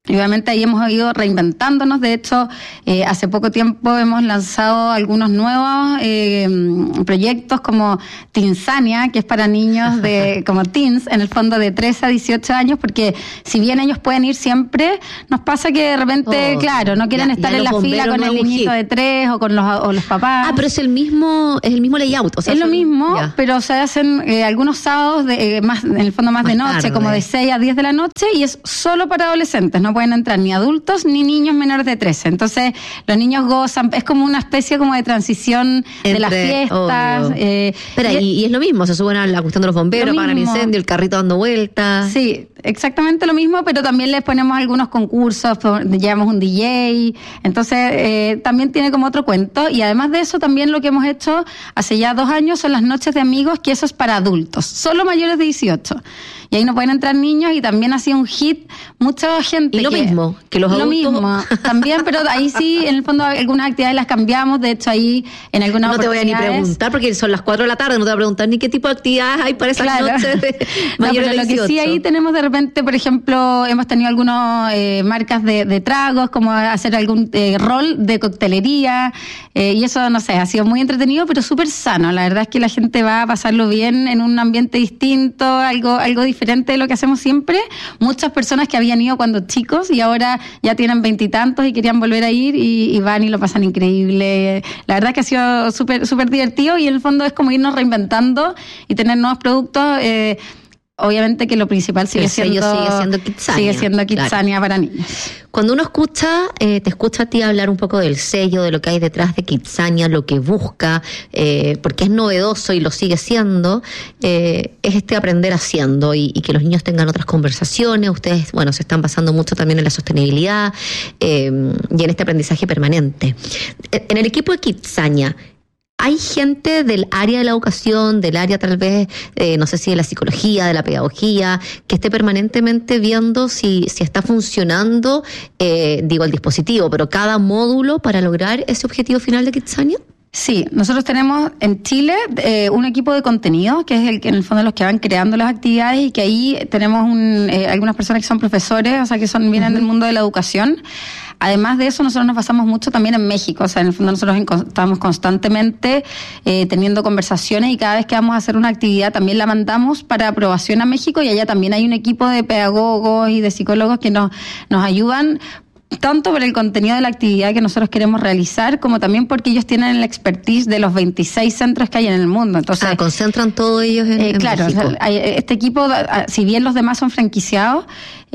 Y obviamente ahí hemos ido reinventándonos. De hecho, eh, hace poco tiempo hemos lanzado algunos nuevos eh, proyectos como Teensania, que es para niños de como teens, en el fondo de trece a dieciocho años, porque si bien ellos pueden ir siempre, nos pasa que de repente, oh, claro, no quieren ya, estar ya en la fila con el niñito de tres o con los, o los papás. Ah, pero es el mismo, es el mismo layout. O sea, es son, lo mismo, ya. pero se hacen eh, algunos sábados, de, eh, más en el fondo más, más de noche, tarde. Como de seis a diez de la noche, y es solo para adolescentes, no pueden entrar ni adultos ni niños menores de trece. Entonces, los niños gozan, es como una especie como de transición entre, de las fiestas. Eh, Espera, y, y es lo mismo, se suben a la cuestión de los bomberos, apagan el incendio, el carrito dando vueltas. Sí, exactamente lo mismo, pero también les ponemos algunos concursos, llevamos un D J, entonces eh, también tiene como otro cuento. Y además de eso, también lo que hemos hecho hace ya dos años son las noches de amigos, que eso es para adultos, solo mayores de dieciocho. Y ahí no pueden entrar niños, y también ha sido un hit, mucha gente. Y lo que, mismo, que los adultos. Lo mismo, también, pero ahí sí, en el fondo, algunas actividades las cambiamos. De hecho, ahí en algunas No te voy a ni preguntar, porque son las cuatro de la tarde, no te voy a preguntar ni qué tipo de actividades hay para esas claro. noches de no, mayores pero de dieciocho. Lo que sí ahí tenemos de repente, por ejemplo, hemos tenido algunas eh, marcas de, de tragos, como hacer algún eh, rol de coctelería, eh, y eso, no sé, ha sido muy entretenido, pero súper sano. La verdad es que la gente va a pasarlo bien en un ambiente distinto, algo, algo diferente de lo que hacemos siempre. Muchas personas que habían ido cuando chicos y ahora ya tienen veintitantos y, y querían volver a ir y, y van y lo pasan increíble. La verdad es que ha sido súper súper divertido, y en el fondo es como irnos reinventando y tener nuevos productos. Eh, obviamente que lo principal sigue siendo, sigue siendo Kidzania, sigue siendo Kidzania, claro, para niños. Cuando uno escucha, eh, te escucha a ti hablar un poco del sello, de lo que hay detrás de Kidzania, lo que busca, eh, porque es novedoso y lo sigue siendo, eh, es este aprender haciendo y, y que los niños tengan otras conversaciones. Ustedes, bueno, se están basando mucho también en la sostenibilidad eh, y en este aprendizaje permanente. En el equipo de Kidzania, ¿hay gente del área de la educación, del área tal vez, eh, no sé si de la psicología, de la pedagogía, que esté permanentemente viendo si, si está funcionando, eh, digo, el dispositivo, pero cada módulo para lograr ese objetivo final de Kidzania? Sí, nosotros tenemos en Chile eh, un equipo de contenido, que es el que en el fondo los que van creando las actividades, y que ahí tenemos un, eh, algunas personas que son profesores, o sea, que son vienen uh-huh. del mundo de la educación. Además de eso, nosotros nos basamos mucho también en México. O sea, en el fondo nosotros estamos constantemente eh, teniendo conversaciones, y cada vez que vamos a hacer una actividad también la mandamos para aprobación a México, y allá también hay un equipo de pedagogos y de psicólogos que nos, nos ayudan tanto por el contenido de la actividad que nosotros queremos realizar, como también porque ellos tienen la expertise de los veintiséis centros que hay en el mundo. Entonces, ah, concentran todos ellos en, eh, en claro, México. O sea, hay, este equipo, si bien los demás son franquiciados,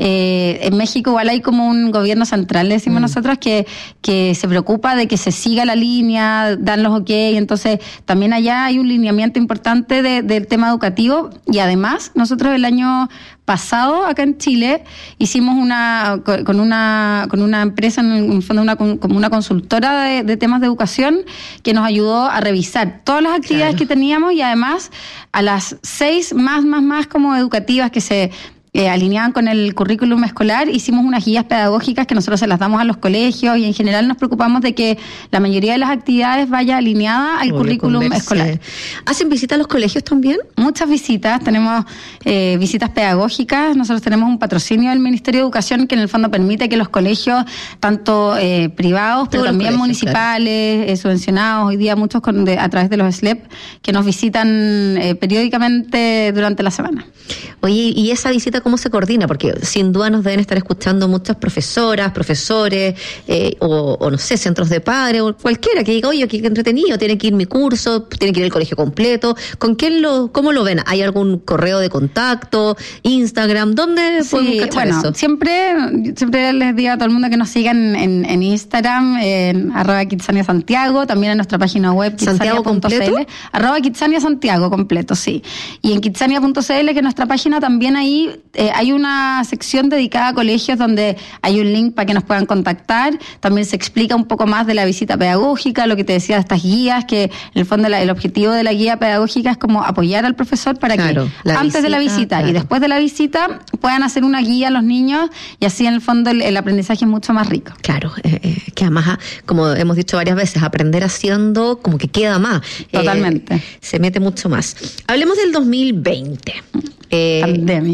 eh, en México igual hay como un gobierno central, decimos mm. nosotros, que, que se preocupa de que se siga la línea, dan los ok, entonces también allá hay un lineamiento importante de, del tema educativo. Y además, nosotros el año pasado acá en Chile hicimos una con una con una empresa, en el fondo una como una consultora de, de temas de educación, que nos ayudó a revisar todas las actividades claro. que teníamos, y además a las seis más más más como educativas que se Eh, alineaban con el currículum escolar, hicimos unas guías pedagógicas que nosotros se las damos a los colegios, y en general nos preocupamos de que la mayoría de las actividades vaya alineada al Obvio, currículum converse. escolar. ¿Hacen visitas a los colegios también? Muchas visitas, tenemos eh, visitas pedagógicas. Nosotros tenemos un patrocinio del Ministerio de Educación que en el fondo permite que los colegios, tanto eh, privados, pero Todos también municipales, claro. eh, subvencionados, hoy día muchos con, de, a través de los S L E P, que nos visitan eh, periódicamente durante la semana. Oye, ¿y esa visita cómo se coordina? Porque sin duda nos deben estar escuchando muchas profesoras, profesores, eh, o, o no sé, centros de padres, o cualquiera que diga, oye, qué entretenido, tiene que ir mi curso, tiene que ir el colegio completo. ¿Con quién lo, cómo lo ven? ¿Hay algún correo de contacto, Instagram? ¿Dónde sí, podemos cachar bueno, eso? Siempre, siempre les digo a todo el mundo que nos sigan en, en Instagram, en arroba Kidzania Santiago, también en nuestra página web, ¿Santiago completo? Arroba Kidzania Santiago completo, sí. Y en kidzania punto c l, que es nuestra página, también ahí eh, hay una sección dedicada a colegios donde hay un link para que nos puedan contactar. También se explica un poco más de la visita pedagógica, lo que te decía de estas guías, que en el fondo la, el objetivo de la guía pedagógica es como apoyar al profesor para claro, que antes visita, de la visita claro. y después de la visita puedan hacer una guía a los niños, y así en el fondo el, el aprendizaje es mucho más rico. Claro, eh, eh, que además, como hemos dicho varias veces, aprender haciendo como que queda más. Totalmente. Eh, se mete mucho más. Hablemos del dos mil veinte. Eh, pandemia. Pandemia.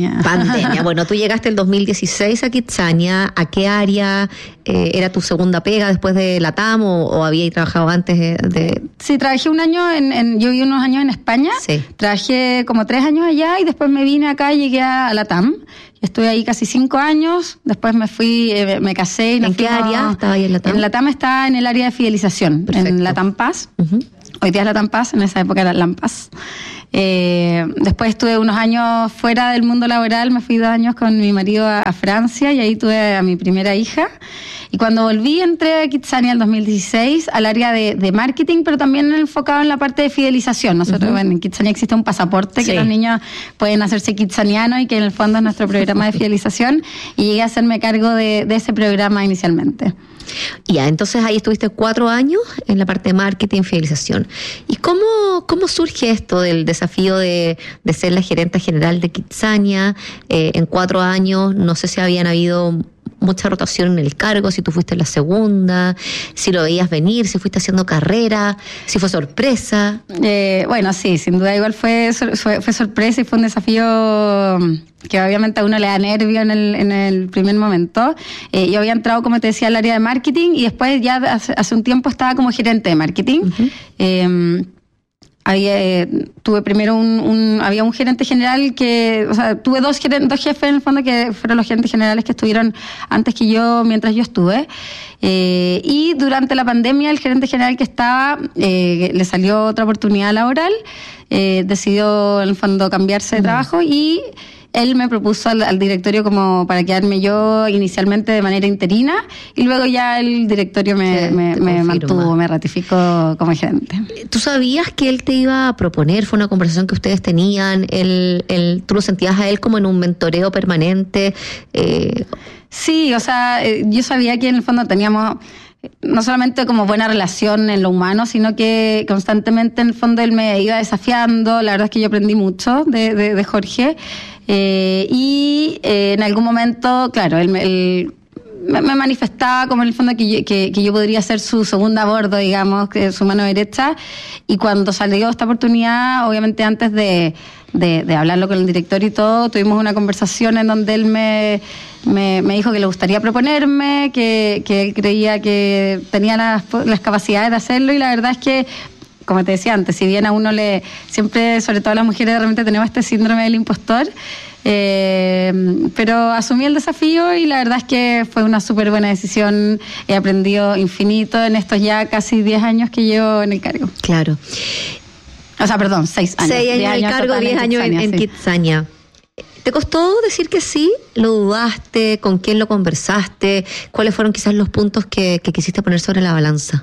pandemia. Bueno, tú llegaste el dos mil dieciséis a Kitsania. ¿A qué área? Eh, ¿Era tu segunda pega después de la T A M o, o habías trabajado antes de, de...? Sí, trabajé un año, en, en yo viví unos años en España. Sí. Trabajé como tres años allá y después me vine acá y llegué a la T A M. Estuve ahí casi cinco años, después me fui, eh, me casé. Y ¿En qué fuimos, área estaba ahí en la T A M? En la T A M está en el área de fidelización, perfecto, en la T A M Paz. Uh-huh. Hoy día es la T A M Paz, en esa época era la Paz. Eh, después estuve unos años fuera del mundo laboral, me fui dos años con mi marido a, a Francia y ahí tuve a mi primera hija. Y cuando volví entré a Kitsania en el dos mil dieciséis al área de, de marketing, pero también enfocado en la parte de fidelización. Nosotros, uh-huh, bueno, en Kitsania existe un pasaporte, sí, que los niños pueden hacerse kitsanianos y que en el fondo es nuestro programa de fidelización, y llegué a hacerme cargo de, de ese programa inicialmente. Ya, entonces ahí estuviste cuatro años en la parte de marketing y fidelización. ¿Y cómo, cómo surge esto del desafío de, de ser la gerente general de Kitsania? Eh, en cuatro años, no sé si habían habido mucha rotación en el cargo, si tú fuiste la segunda, si lo veías venir, si fuiste haciendo carrera, si fue sorpresa. Eh, bueno, sí, sin duda igual fue, fue, fue sorpresa y fue un desafío que obviamente a uno le da nervio en el, en el primer momento. Eh, yo había entrado, como te decía, al área de marketing y después ya hace, hace un tiempo estaba como gerente de marketing. Uh-huh. Eh, Había, eh, tuve primero un, un, había un gerente general que, o sea, tuve dos, gerentes, dos jefes en el fondo que fueron los gerentes generales que estuvieron antes que yo, mientras yo estuve. Eh, y durante la pandemia el gerente general que estaba, eh, le salió otra oportunidad laboral, eh, decidió en el fondo cambiarse de trabajo y él me propuso al, al directorio como para quedarme yo inicialmente de manera interina y luego ya el directorio me, sí, me, me mantuvo, me ratificó como gerente. ¿Tú sabías que él te iba a proponer? ¿Fue una conversación que ustedes tenían? ¿Él, él, ¿Tú lo sentías a él como en un mentoreo permanente? Eh... Sí, o sea, yo sabía que en el fondo teníamos no solamente como buena relación en lo humano, sino que constantemente en el fondo él me iba desafiando. La verdad es que yo aprendí mucho de, de, de Jorge. Eh, y eh, en algún momento, claro, él, él me, me manifestaba como en el fondo que yo, que, que yo podría ser su segunda a bordo, digamos, que su mano derecha. Y cuando salió esta oportunidad, obviamente antes de, de, de hablarlo con el director y todo, tuvimos una conversación en donde él me... Me, me dijo que le gustaría proponerme, que, que él creía que tenía las, las capacidades de hacerlo y la verdad es que, como te decía antes, si bien a uno le, siempre, sobre todo las mujeres, realmente tenemos este síndrome del impostor, eh, pero asumí el desafío y la verdad es que fue una súper buena decisión. He aprendido infinito en estos ya casi diez años que llevo en el cargo. Claro. O sea, perdón, seis años. Seis años en el cargo, diez años en, en Kitsania. ¿Te costó decir que sí? ¿Lo dudaste? ¿Con quién lo conversaste? ¿Cuáles fueron quizás los puntos que, que quisiste poner sobre la balanza?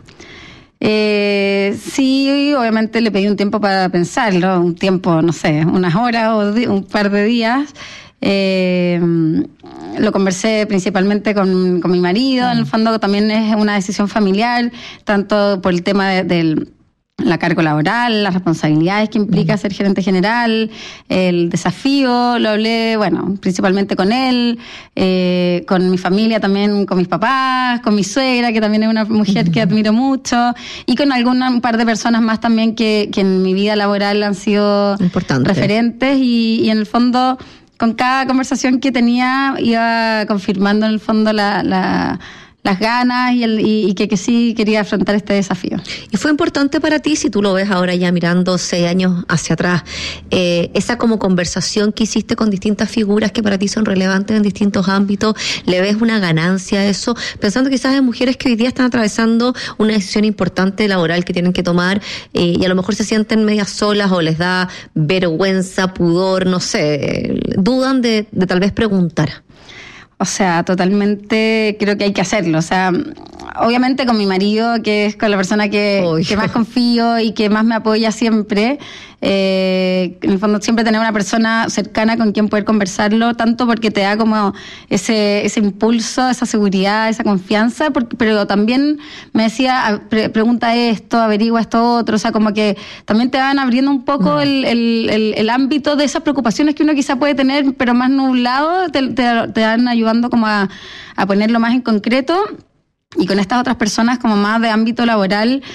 Eh, sí, obviamente le pedí un tiempo para pensarlo, un tiempo, no sé, unas horas o un par de días. Eh, lo conversé principalmente con, con mi marido, en el fondo también es una decisión familiar, tanto por el tema de, del... la carga laboral, las responsabilidades que implica ser gerente general, el desafío, lo hablé, bueno, principalmente con él, eh, con mi familia también, con mis papás, con mi suegra, que también es una mujer que admiro mucho, y con alguna, un par de personas más también que, que en mi vida laboral han sido importante, referentes, y, y en el fondo, con cada conversación que tenía, iba confirmando en el fondo la... la las ganas y, el, y, y que, que sí quería afrontar este desafío. ¿Y fue importante para ti, si tú lo ves ahora ya mirando seis años hacia atrás, eh, esa como conversación que hiciste con distintas figuras que para ti son relevantes en distintos ámbitos? ¿Le ves una ganancia a eso? Pensando quizás en mujeres que hoy día están atravesando una decisión importante laboral que tienen que tomar eh, y a lo mejor se sienten medias solas o les da vergüenza, pudor, no sé, dudan de, de tal vez preguntar. O sea, totalmente creo que hay que hacerlo. O sea, obviamente con mi marido, que es con la persona que, que más confío y que más me apoya siempre. Eh, en el fondo siempre tener una persona cercana con quien poder conversarlo, tanto porque te da como ese ese impulso, esa seguridad, esa confianza, porque, pero también me decía, pre- pregunta esto, averigua esto otro, o sea, como que también te van abriendo un poco mm. el, el, el, el ámbito de esas preocupaciones que uno quizá puede tener, pero más nublado, te, te, te van ayudando como a, a ponerlo más en concreto. Y con estas otras personas como más de ámbito laboral,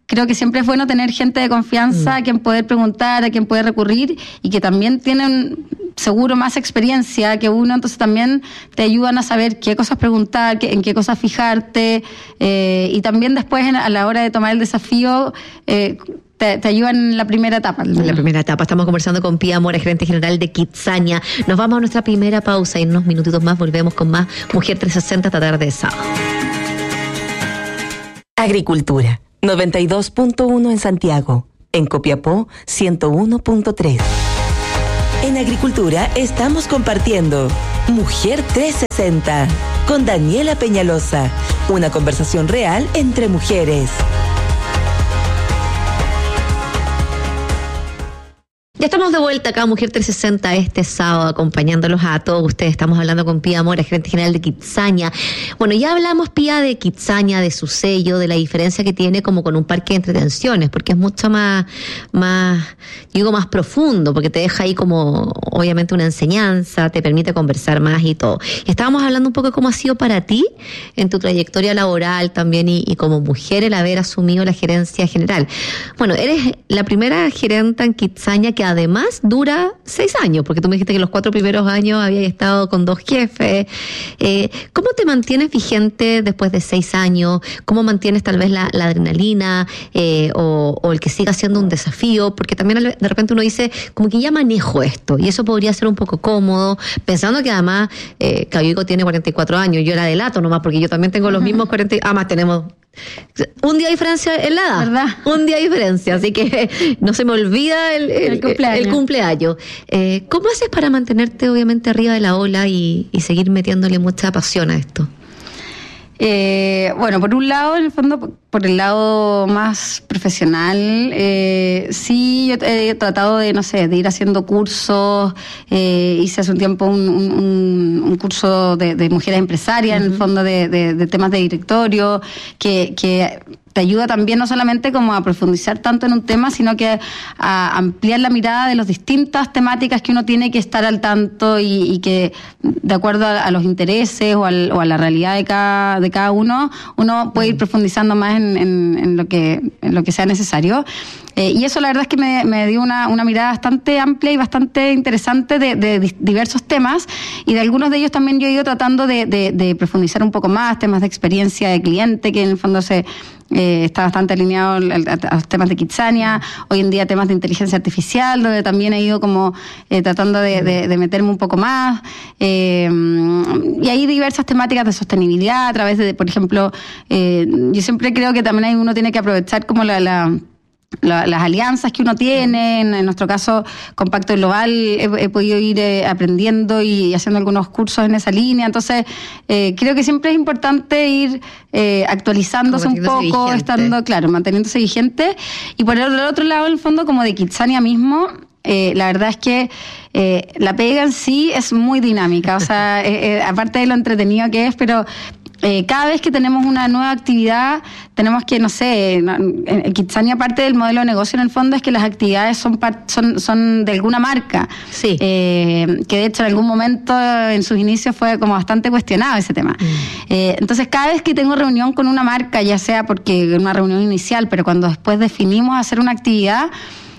creo que siempre es bueno tener gente de confianza mm. a quien poder preguntar, a quien poder recurrir y que también tienen seguro más experiencia que uno, entonces también te ayudan a saber qué cosas preguntar, qué, en qué cosas fijarte eh, y también después en, a la hora de tomar el desafío eh, Te, te ayudan en la primera etapa. En la primera etapa. Estamos conversando con Pía Mora, gerente general de Kitsania. Nos vamos a nuestra primera pausa y en unos minutitos más volvemos con más Mujer trescientos sesenta esta tarde de sábado. Agricultura, noventa y dos punto uno en Santiago. En Copiapó, ciento uno punto tres. En Agricultura estamos compartiendo Mujer trescientos sesenta con Daniela Peñalosa. Una conversación real entre mujeres. Ya estamos de vuelta acá, Mujer trescientos sesenta, este sábado, acompañándolos a todos ustedes. Estamos hablando con Pía Mora, gerente general de Kitsania. Bueno, ya hablamos, Pía, de Kitsania, de su sello, de la diferencia que tiene como con un parque de entretenciones, porque es mucho más, más, digo, más profundo, porque te deja ahí como, obviamente, una enseñanza, te permite conversar más y todo. Y estábamos hablando un poco de cómo ha sido para ti, en tu trayectoria laboral también, y, y como mujer, el haber asumido la gerencia general. Bueno, eres la primera gerenta en Kitsania que además dura seis años, porque tú me dijiste que los cuatro primeros años habías estado con dos jefes. Eh, ¿Cómo te mantienes vigente después de seis años? ¿Cómo mantienes tal vez la, la adrenalina eh, o, o el que siga siendo un desafío? Porque también de repente uno dice, como que ya manejo esto, y eso podría ser un poco cómodo, pensando que además eh, Cabico tiene cuarenta y cuatro años, yo la delato nomás, porque yo también tengo los mismos cuarenta, además tenemos un día de diferencia en la edad, ¿verdad? Un día de diferencia, así que no se me olvida el, el, el cumpleaños. El cumpleaños. Eh, ¿Cómo haces para mantenerte obviamente arriba de la ola y, y seguir metiéndole mucha pasión a esto? Eh, bueno, por un lado, en el fondo, por el lado más profesional, eh, sí, yo he tratado de, no sé, de ir haciendo cursos. Eh, hice hace un tiempo un, un, un curso de, de mujeres empresarias, uh-huh. en el fondo de, de, de temas de directorio, que, que te ayuda también no solamente como a profundizar tanto en un tema, sino que a ampliar la mirada de las distintas temáticas que uno tiene que estar al tanto y, y que, de acuerdo a, a los intereses o, al, o a la realidad de cada, de cada uno, uno puede ir profundizando más en, en, en, lo, que, en lo que sea necesario. Eh, y eso la verdad es que me, me dio una, una mirada bastante amplia y bastante interesante de, de diversos temas, y de algunos de ellos también yo he ido tratando de, de, de profundizar un poco más, temas de experiencia de cliente, que en el fondo se eh, está bastante alineado a, a los temas de Kitsania. Hoy en día temas de inteligencia artificial, donde también he ido como eh, tratando de, de, de meterme un poco más. Eh, y hay diversas temáticas de sostenibilidad a través de, por ejemplo, eh, yo siempre creo que también hay, uno tiene que aprovechar como la... la La, las alianzas que uno tiene. En, en nuestro caso, con Pacto Global, he, he podido ir eh, aprendiendo y haciendo algunos cursos en esa línea. Entonces, eh, creo que siempre es importante ir eh, actualizándose un poco, vigente. estando, claro, manteniéndose vigente. Y por el otro lado, en el fondo, como de Kitsania mismo, Eh, la verdad es que eh, la pega en sí es muy dinámica, o sea, eh, eh, aparte de lo entretenido que es, pero eh, cada vez que tenemos una nueva actividad, tenemos que, no sé, en Kitsania parte del modelo de negocio en el fondo es que las actividades son son, son de alguna marca, sí. eh, que de hecho en algún momento en sus inicios fue como bastante cuestionado ese tema. Mm. Eh, entonces cada vez que tengo reunión con una marca, ya sea porque una reunión inicial, pero cuando después definimos hacer una actividad,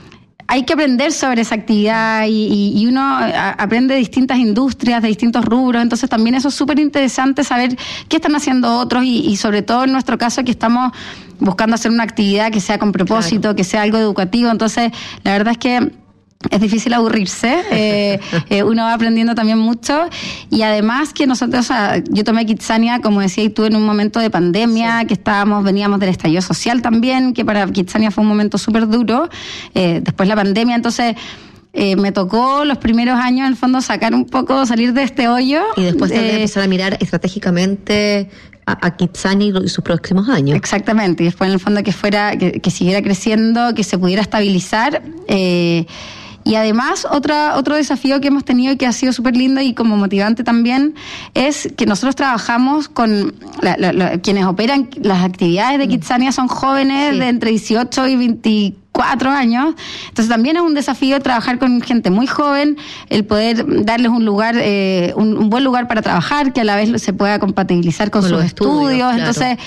hay que aprender sobre esa actividad y, y, y uno aprende de distintas industrias, de distintos rubros, entonces también eso es súper interesante saber qué están haciendo otros y, y sobre todo en nuestro caso que estamos buscando hacer una actividad que sea con propósito, claro. que sea algo educativo, entonces la verdad es que es difícil aburrirse, eh, eh, uno va aprendiendo también mucho y además que nosotros, o sea, yo tomé Kitsania, como decía, y tuve en un momento de pandemia, sí. que estábamos, veníamos del estallido social también, que para Kitsania fue un momento súper duro, eh, después la pandemia, entonces eh, me tocó los primeros años en el fondo sacar un poco, salir de este hoyo. Y después también eh, empezar a mirar estratégicamente a, a Kitsania y sus próximos años. Exactamente, y después en el fondo que fuera, que, que siguiera creciendo, que se pudiera estabilizar, eh, y además, otra, otro desafío que hemos tenido y que ha sido súper lindo y como motivante también es que nosotros trabajamos con la, la, la, quienes operan las actividades de Kitsania son jóvenes sí. de entre dieciocho y veinticuatro años. Entonces también es un desafío trabajar con gente muy joven, el poder darles un lugar, eh, un, un buen lugar para trabajar, que a la vez se pueda compatibilizar con, con sus estudios. estudios. Claro. Entonces,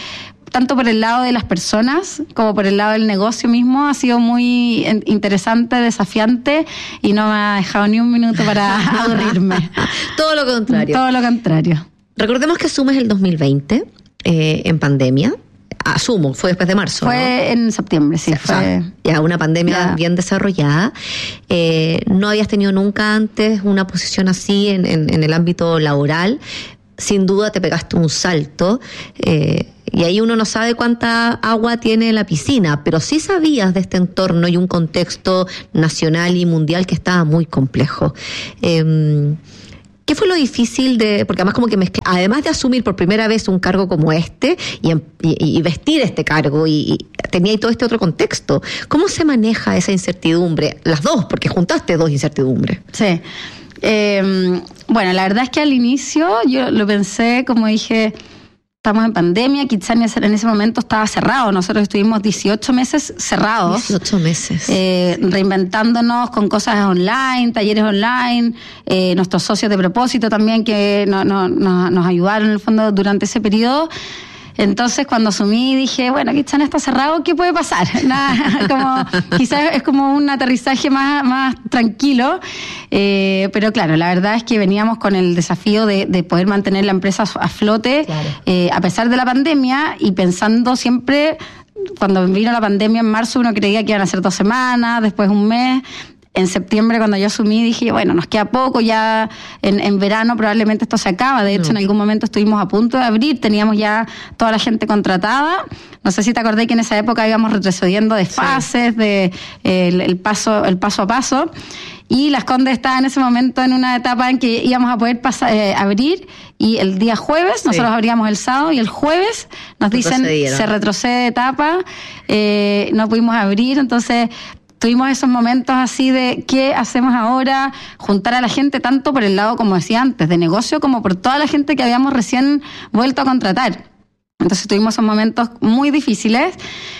tanto por el lado de las personas como por el lado del negocio mismo, ha sido muy interesante, desafiante y no me ha dejado ni un minuto para aburrirme. Todo lo contrario. Todo lo contrario. Recordemos que asumes el dos mil veinte eh, en pandemia. Asumo, fue después de marzo. Fue ¿no? en septiembre, sí. O fue sea, ya una pandemia ya. bien desarrollada. Eh, no habías tenido nunca antes una posición así en, en, en el ámbito laboral. Sin duda te pegaste un salto. Eh, y ahí uno no sabe cuánta agua tiene la piscina, pero sí sabías de este entorno y un contexto nacional y mundial que estaba muy complejo. Eh, ¿Qué fue lo difícil de...? Porque además como que mezcla, además de asumir por primera vez un cargo como este y, y, y vestir este cargo y, y tenía ahí todo este otro contexto, ¿cómo se maneja esa incertidumbre? Las dos, porque juntaste dos incertidumbres. Sí. Eh, bueno, la verdad es que al inicio yo lo pensé, como dije... Estamos en pandemia, Kidzania en ese momento estaba cerrado. Nosotros estuvimos dieciocho meses cerrados. dieciocho meses. Eh, reinventándonos con cosas online, talleres online, eh, nuestros socios de propósito también que no, no, no, nos ayudaron en el fondo durante ese periodo. Entonces cuando asumí dije, bueno, Kidzania está cerrado, ¿qué puede pasar? Nada, como, quizás es como un aterrizaje más, más tranquilo, eh, pero claro, la verdad es que veníamos con el desafío de, de poder mantener la empresa a flote, claro. eh, a pesar de la pandemia y pensando siempre, cuando vino la pandemia en marzo uno creía que iban a ser dos semanas, después un mes. En septiembre, cuando yo asumí, dije, bueno, nos queda poco, ya en, en verano probablemente esto se acaba. De hecho, no. en algún momento estuvimos a punto de abrir, teníamos ya toda la gente contratada. No sé si te acordás que en esa época íbamos retrocediendo de fases, sí. de eh, el, el, paso, el paso a paso. Y Las Condes estaba en ese momento en una etapa en que íbamos a poder pasar, eh, abrir y el día jueves, nosotros sí. abríamos el sábado y el jueves nos dicen se retrocede de etapa, eh, no pudimos abrir, entonces... Tuvimos esos momentos así de qué hacemos ahora, juntar a la gente tanto por el lado, como decía antes, de negocio, como por toda la gente que habíamos recién vuelto a contratar. Entonces tuvimos esos momentos muy difíciles,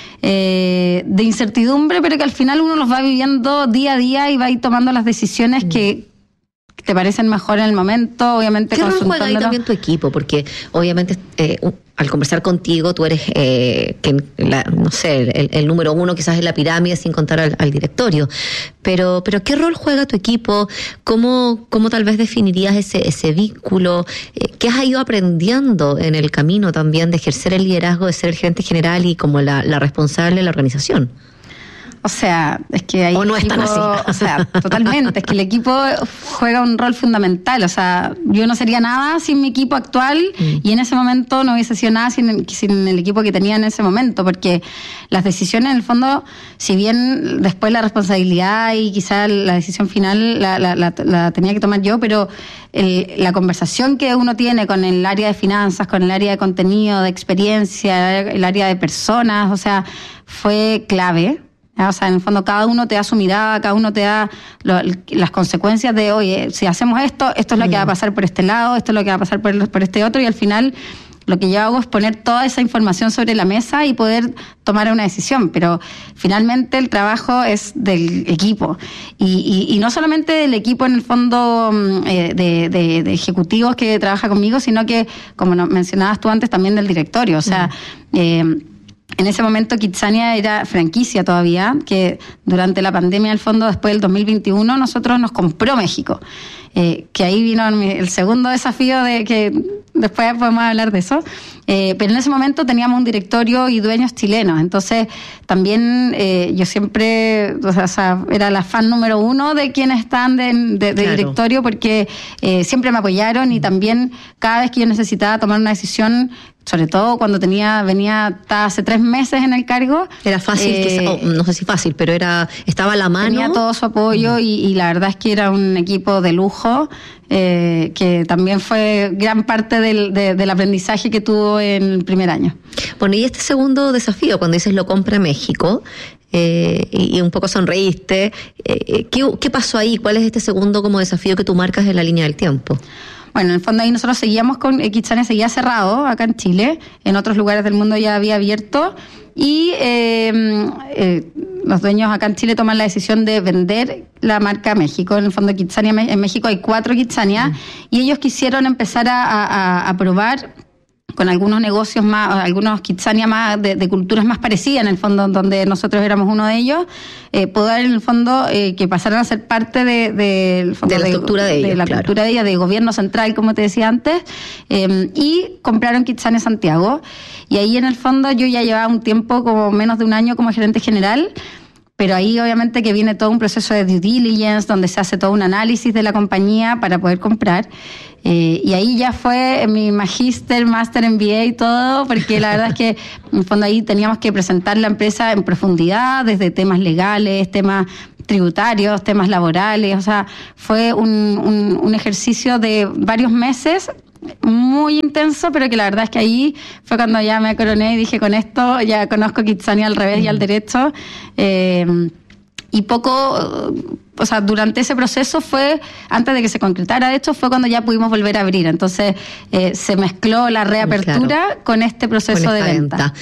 eh, de incertidumbre, pero que al final uno los va viviendo día a día y va a ir tomando las decisiones que te parecen mejor en el momento, obviamente. ¿Qué rol juega ahí también tu equipo? Porque obviamente eh, al conversar contigo tú eres, eh, que, la, no sé, el, el número uno quizás en la pirámide sin contar al, al directorio. Pero, pero ¿qué rol juega tu equipo? ¿Cómo, cómo tal vez definirías ese, ese vínculo? Eh, ¿Qué has ido aprendiendo en el camino también de ejercer el liderazgo, de ser el gerente general y como la, la responsable de la organización? O sea, es que hay o no equipo, es tan así. O sea, totalmente, es que el equipo juega un rol fundamental, o sea, yo no sería nada sin mi equipo actual mm. y en ese momento no hubiese sido nada sin el, sin el equipo que tenía en ese momento, porque las decisiones en el fondo, si bien después la responsabilidad y quizá la decisión final la, la, la, la tenía que tomar yo, pero el, la conversación que uno tiene con el área de finanzas, con el área de contenido, de experiencia, el área de personas, o sea, fue clave. O sea, en el fondo cada uno te da su mirada, cada uno te da lo, las consecuencias de, oye, si hacemos esto, esto es lo que va a pasar por este lado, esto es lo que va a pasar por, por este otro, y al final lo que yo hago es poner toda esa información sobre la mesa y poder tomar una decisión, pero finalmente el trabajo es del equipo, y, y, y no solamente del equipo en el fondo eh, de, de, de ejecutivos que trabaja conmigo, sino que, como mencionabas tú antes, también del directorio, o sea... Uh-huh. eh, En ese momento Kidzania era franquicia todavía, que durante la pandemia, al fondo, después del dos mil veintiuno, nosotros nos compró México. Eh, que ahí vino el segundo desafío de que después podemos hablar de eso. Eh, pero en ese momento teníamos un directorio y dueños chilenos. Entonces, también eh, yo siempre, o sea, era la fan número uno de quienes están de, de, de claro. directorio, porque eh, siempre me apoyaron y también cada vez que yo necesitaba tomar una decisión, sobre todo cuando tenía venía hasta hace tres meses en el cargo. Era fácil, eh, que, oh, no sé si fácil, pero era estaba a la mano. Tenía todo su apoyo, uh-huh. y, y la verdad es que era un equipo de lujo, eh, que también fue gran parte del, de, del aprendizaje que tuvo en el primer año. Bueno, y este segundo desafío, cuando dices lo compra México, eh, y, y un poco sonreíste, eh, ¿qué, ¿qué pasó ahí? ¿Cuál es este segundo como desafío que tú marcas en la línea del tiempo? Bueno, en el fondo ahí nosotros seguíamos con, Kidzania seguía cerrado acá en Chile, en otros lugares del mundo ya había abierto, y eh, eh, los dueños acá en Chile toman la decisión de vender la marca México. En el fondo Kidzania, en México hay cuatro Kidzania, mm. y ellos quisieron empezar a, a, a probar con algunos negocios más, algunos Kitsania más de, de culturas más parecidas, en el fondo, donde nosotros éramos uno de ellos, eh, poder en el fondo eh, que pasaran a ser parte de, de, el fondo de la de, estructura de, de ellos, la claro. cultura de ella, de gobierno central, como te decía antes, eh, y compraron Kitsania Santiago. Y ahí en el fondo yo ya llevaba un tiempo, como menos de un año como gerente general, pero ahí obviamente que viene todo un proceso de due diligence, donde se hace todo un análisis de la compañía para poder comprar. Eh, y ahí ya fue mi magíster, máster, M B A y todo, porque la verdad es que en el fondo ahí teníamos que presentar la empresa en profundidad, desde temas legales, temas tributarios, temas laborales, o sea, fue un, un, un ejercicio de varios meses, muy intenso, pero que la verdad es que ahí fue cuando ya me coroné y dije, con esto ya conozco Kitsania al revés y al derecho. Eh, y poco, o sea, durante ese proceso fue, antes de que se concretara, de hecho, fue cuando ya pudimos volver a abrir. Entonces, eh, se mezcló la reapertura claro. con este proceso con de venta. venta.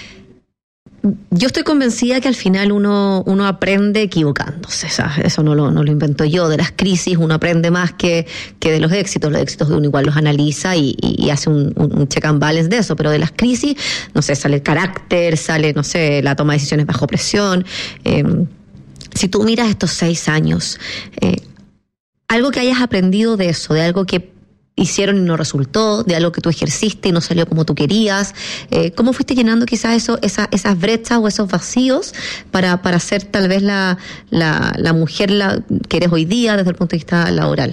Yo estoy convencida que al final uno, uno aprende equivocándose, o sea, eso no lo, no lo invento yo. De las crisis uno aprende más que, que de los éxitos. Los éxitos de uno igual los analiza y, y, y hace un, un check and balance de eso, pero de las crisis, no sé, sale el carácter, sale, no sé, la toma de decisiones bajo presión. Eh, si tú miras estos seis años, eh, algo que hayas aprendido de eso, de algo que hicieron y no resultó, de algo que tú ejerciste y no salió como tú querías, eh, ¿cómo fuiste llenando quizás eso, esa, esas brechas o esos vacíos para, para ser tal vez la, la, la mujer la, que eres hoy día desde el punto de vista laboral?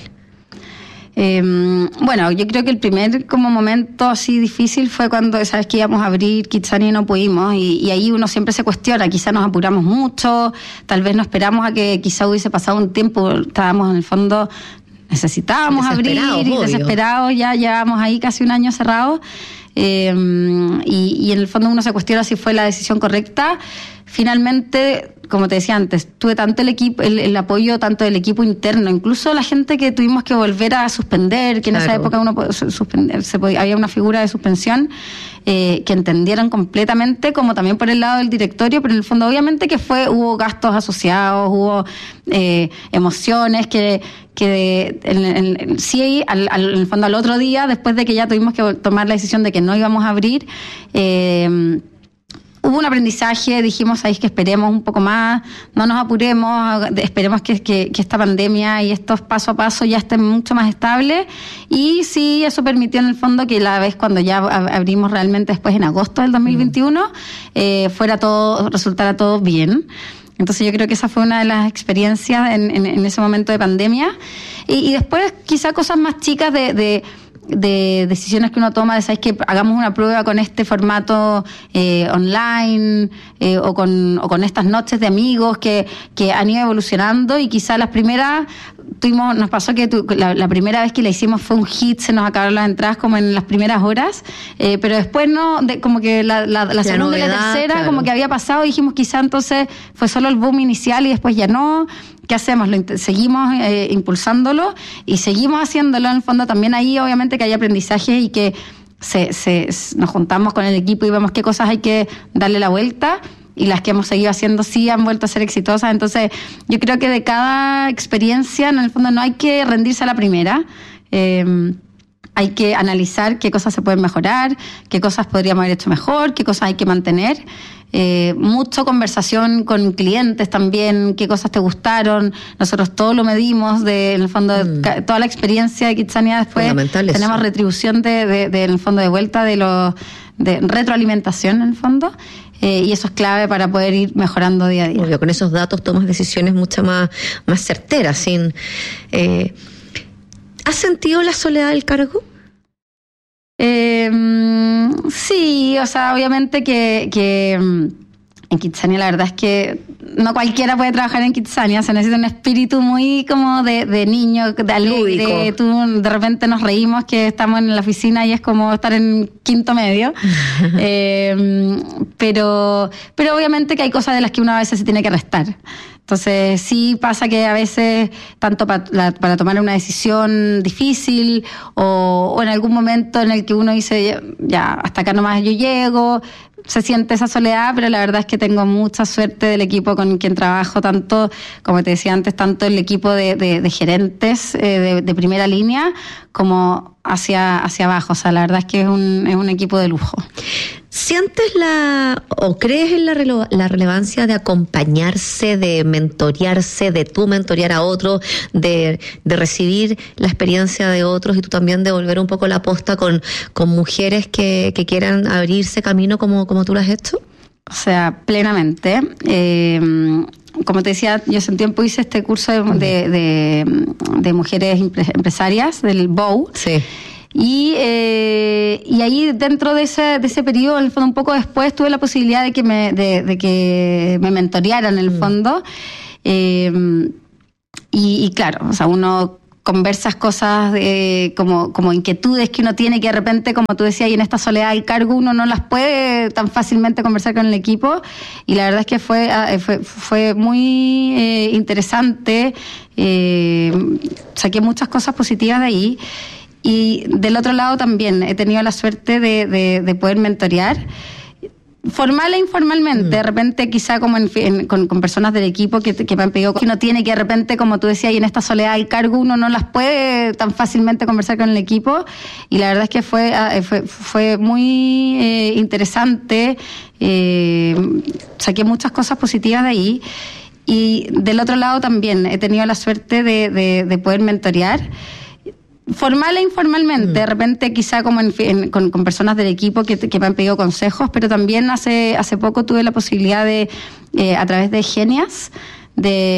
Eh, bueno, yo creo que el primer como momento así difícil fue cuando sabes que íbamos a abrir Kitsania y no pudimos, y, y ahí uno siempre se cuestiona, quizás nos apuramos mucho, tal vez no esperamos a que quizá hubiese pasado un tiempo, estábamos en el fondo, necesitábamos abrir y obvio. desesperados, ya llevamos ahí casi un año cerrado, eh, y, y en el fondo uno se cuestiona si fue la decisión correcta. Finalmente, como te decía antes, tuve tanto el equipo, el, el apoyo tanto del equipo interno, incluso la gente que tuvimos que volver a suspender, que en claro. esa época uno podía suspender, se podía, había una figura de suspensión, eh, que entendieran completamente, como también por el lado del directorio, pero en el fondo obviamente que fue, hubo gastos asociados, hubo eh, emociones que que en, en, en, sí, al, al, en el fondo al otro día, después de que ya tuvimos que tomar la decisión de que no íbamos a abrir, eh, hubo un aprendizaje, dijimos ahí que esperemos un poco más, no nos apuremos, esperemos que, que, que esta pandemia y estos paso a paso ya estén mucho más estables, y sí, eso permitió en el fondo que la vez cuando ya abrimos realmente después en agosto del dos mil veintiuno, eh, fuera todo, resultara todo bien. Entonces yo creo que esa fue una de las experiencias en, en, en ese momento de pandemia. Y, y después quizá cosas más chicas de, de, de decisiones que uno toma, de sabes que hagamos una prueba con este formato eh, online eh, o, con, o con estas noches de amigos que, que han ido evolucionando, y quizá las primeras tuvimos, nos pasó que tu, la, la primera vez que la hicimos fue un hit, se nos acabaron las entradas como en las primeras horas, eh, pero después no, de, como que la, la, la, la segunda novedad, y la tercera claro. como que había pasado, y dijimos quizá entonces fue solo el boom inicial y después ya no. ¿Qué hacemos? Lo, seguimos eh, impulsándolo y seguimos haciéndolo. En el fondo también ahí obviamente que hay aprendizaje y que se, se, nos juntamos con el equipo y vemos qué cosas hay que darle la vuelta, y las que hemos seguido haciendo sí han vuelto a ser exitosas. Entonces yo creo que de cada experiencia en el fondo no hay que rendirse a la primera, eh, hay que analizar qué cosas se pueden mejorar, qué cosas podríamos haber hecho mejor, qué cosas hay que mantener. Eh, mucho conversación con clientes también, qué cosas te gustaron. Nosotros todo lo medimos, de, en el fondo, mm. de, toda la experiencia de Kitsania después tenemos eso. retribución de, de, de, en el fondo de vuelta de los de retroalimentación en el fondo, eh, y eso es clave para poder ir mejorando día a día. Obvio, con esos datos tomas decisiones mucho más, más certeras. Sin, eh, ¿has sentido la soledad del cargo? Eh, sí, o sea, obviamente que, que en Kitsania la verdad es que no cualquiera puede trabajar en Kitsania, se necesita un espíritu muy como de, de niño, de alegre. Tú, de repente nos reímos que estamos en la oficina y es como estar en quinto medio. eh, pero, pero obviamente que hay cosas de las que uno a veces se tiene que restar. Entonces sí pasa que a veces, tanto para, la, para tomar una decisión difícil o, o en algún momento en el que uno dice, ya, hasta acá nomás yo llego, se siente esa soledad, pero la verdad es que tengo mucha suerte del equipo con quien trabajo, tanto, como te decía antes, tanto el equipo de, de, de gerentes eh, de, de primera línea como hacia, hacia abajo. O sea, la verdad es que es un, es un equipo de lujo. ¿Sientes la o crees en la, rele- la relevancia de acompañarse, de mentorearse, de tú mentorear a otros, de, de recibir la experiencia de otros y tú también devolver un poco la posta con, con mujeres que, que quieran abrirse camino como, como tú lo has hecho? O sea, plenamente. Eh, como te decía, yo hace un tiempo hice este curso de, de, de, de mujeres empresarias, del B O W. Sí. Y, eh, y ahí dentro de ese, de ese periodo, en el fondo un poco después, tuve la posibilidad de que me, de, de que me mentorearan en el fondo. Eh, y, y claro, o sea, uno conversas cosas de, como, como inquietudes que uno tiene que de repente, como tú decías, y en esta soledad y cargo uno no las puede tan fácilmente conversar con el equipo. Y la verdad es que fue, fue, fue muy eh, interesante. Eh, saqué muchas cosas positivas de ahí. Y del otro lado también he tenido la suerte de, de, de poder mentorear, formal e informalmente, mm. de repente quizá como en, en, con, con personas del equipo que, que me han pedido que uno tiene que de repente, como tú decías, y en esta soledad y cargo uno no las puede tan fácilmente conversar con el equipo. Y la verdad es que fue, fue, fue muy eh, interesante, eh, saqué muchas cosas positivas de ahí. Y del otro lado también he tenido la suerte de, de, de poder mentorear, formal e informalmente, mm. de repente quizá como en, en, con, con personas del equipo que, que me han pedido consejos, pero también hace, hace poco tuve la posibilidad de, eh, a través de Genias, de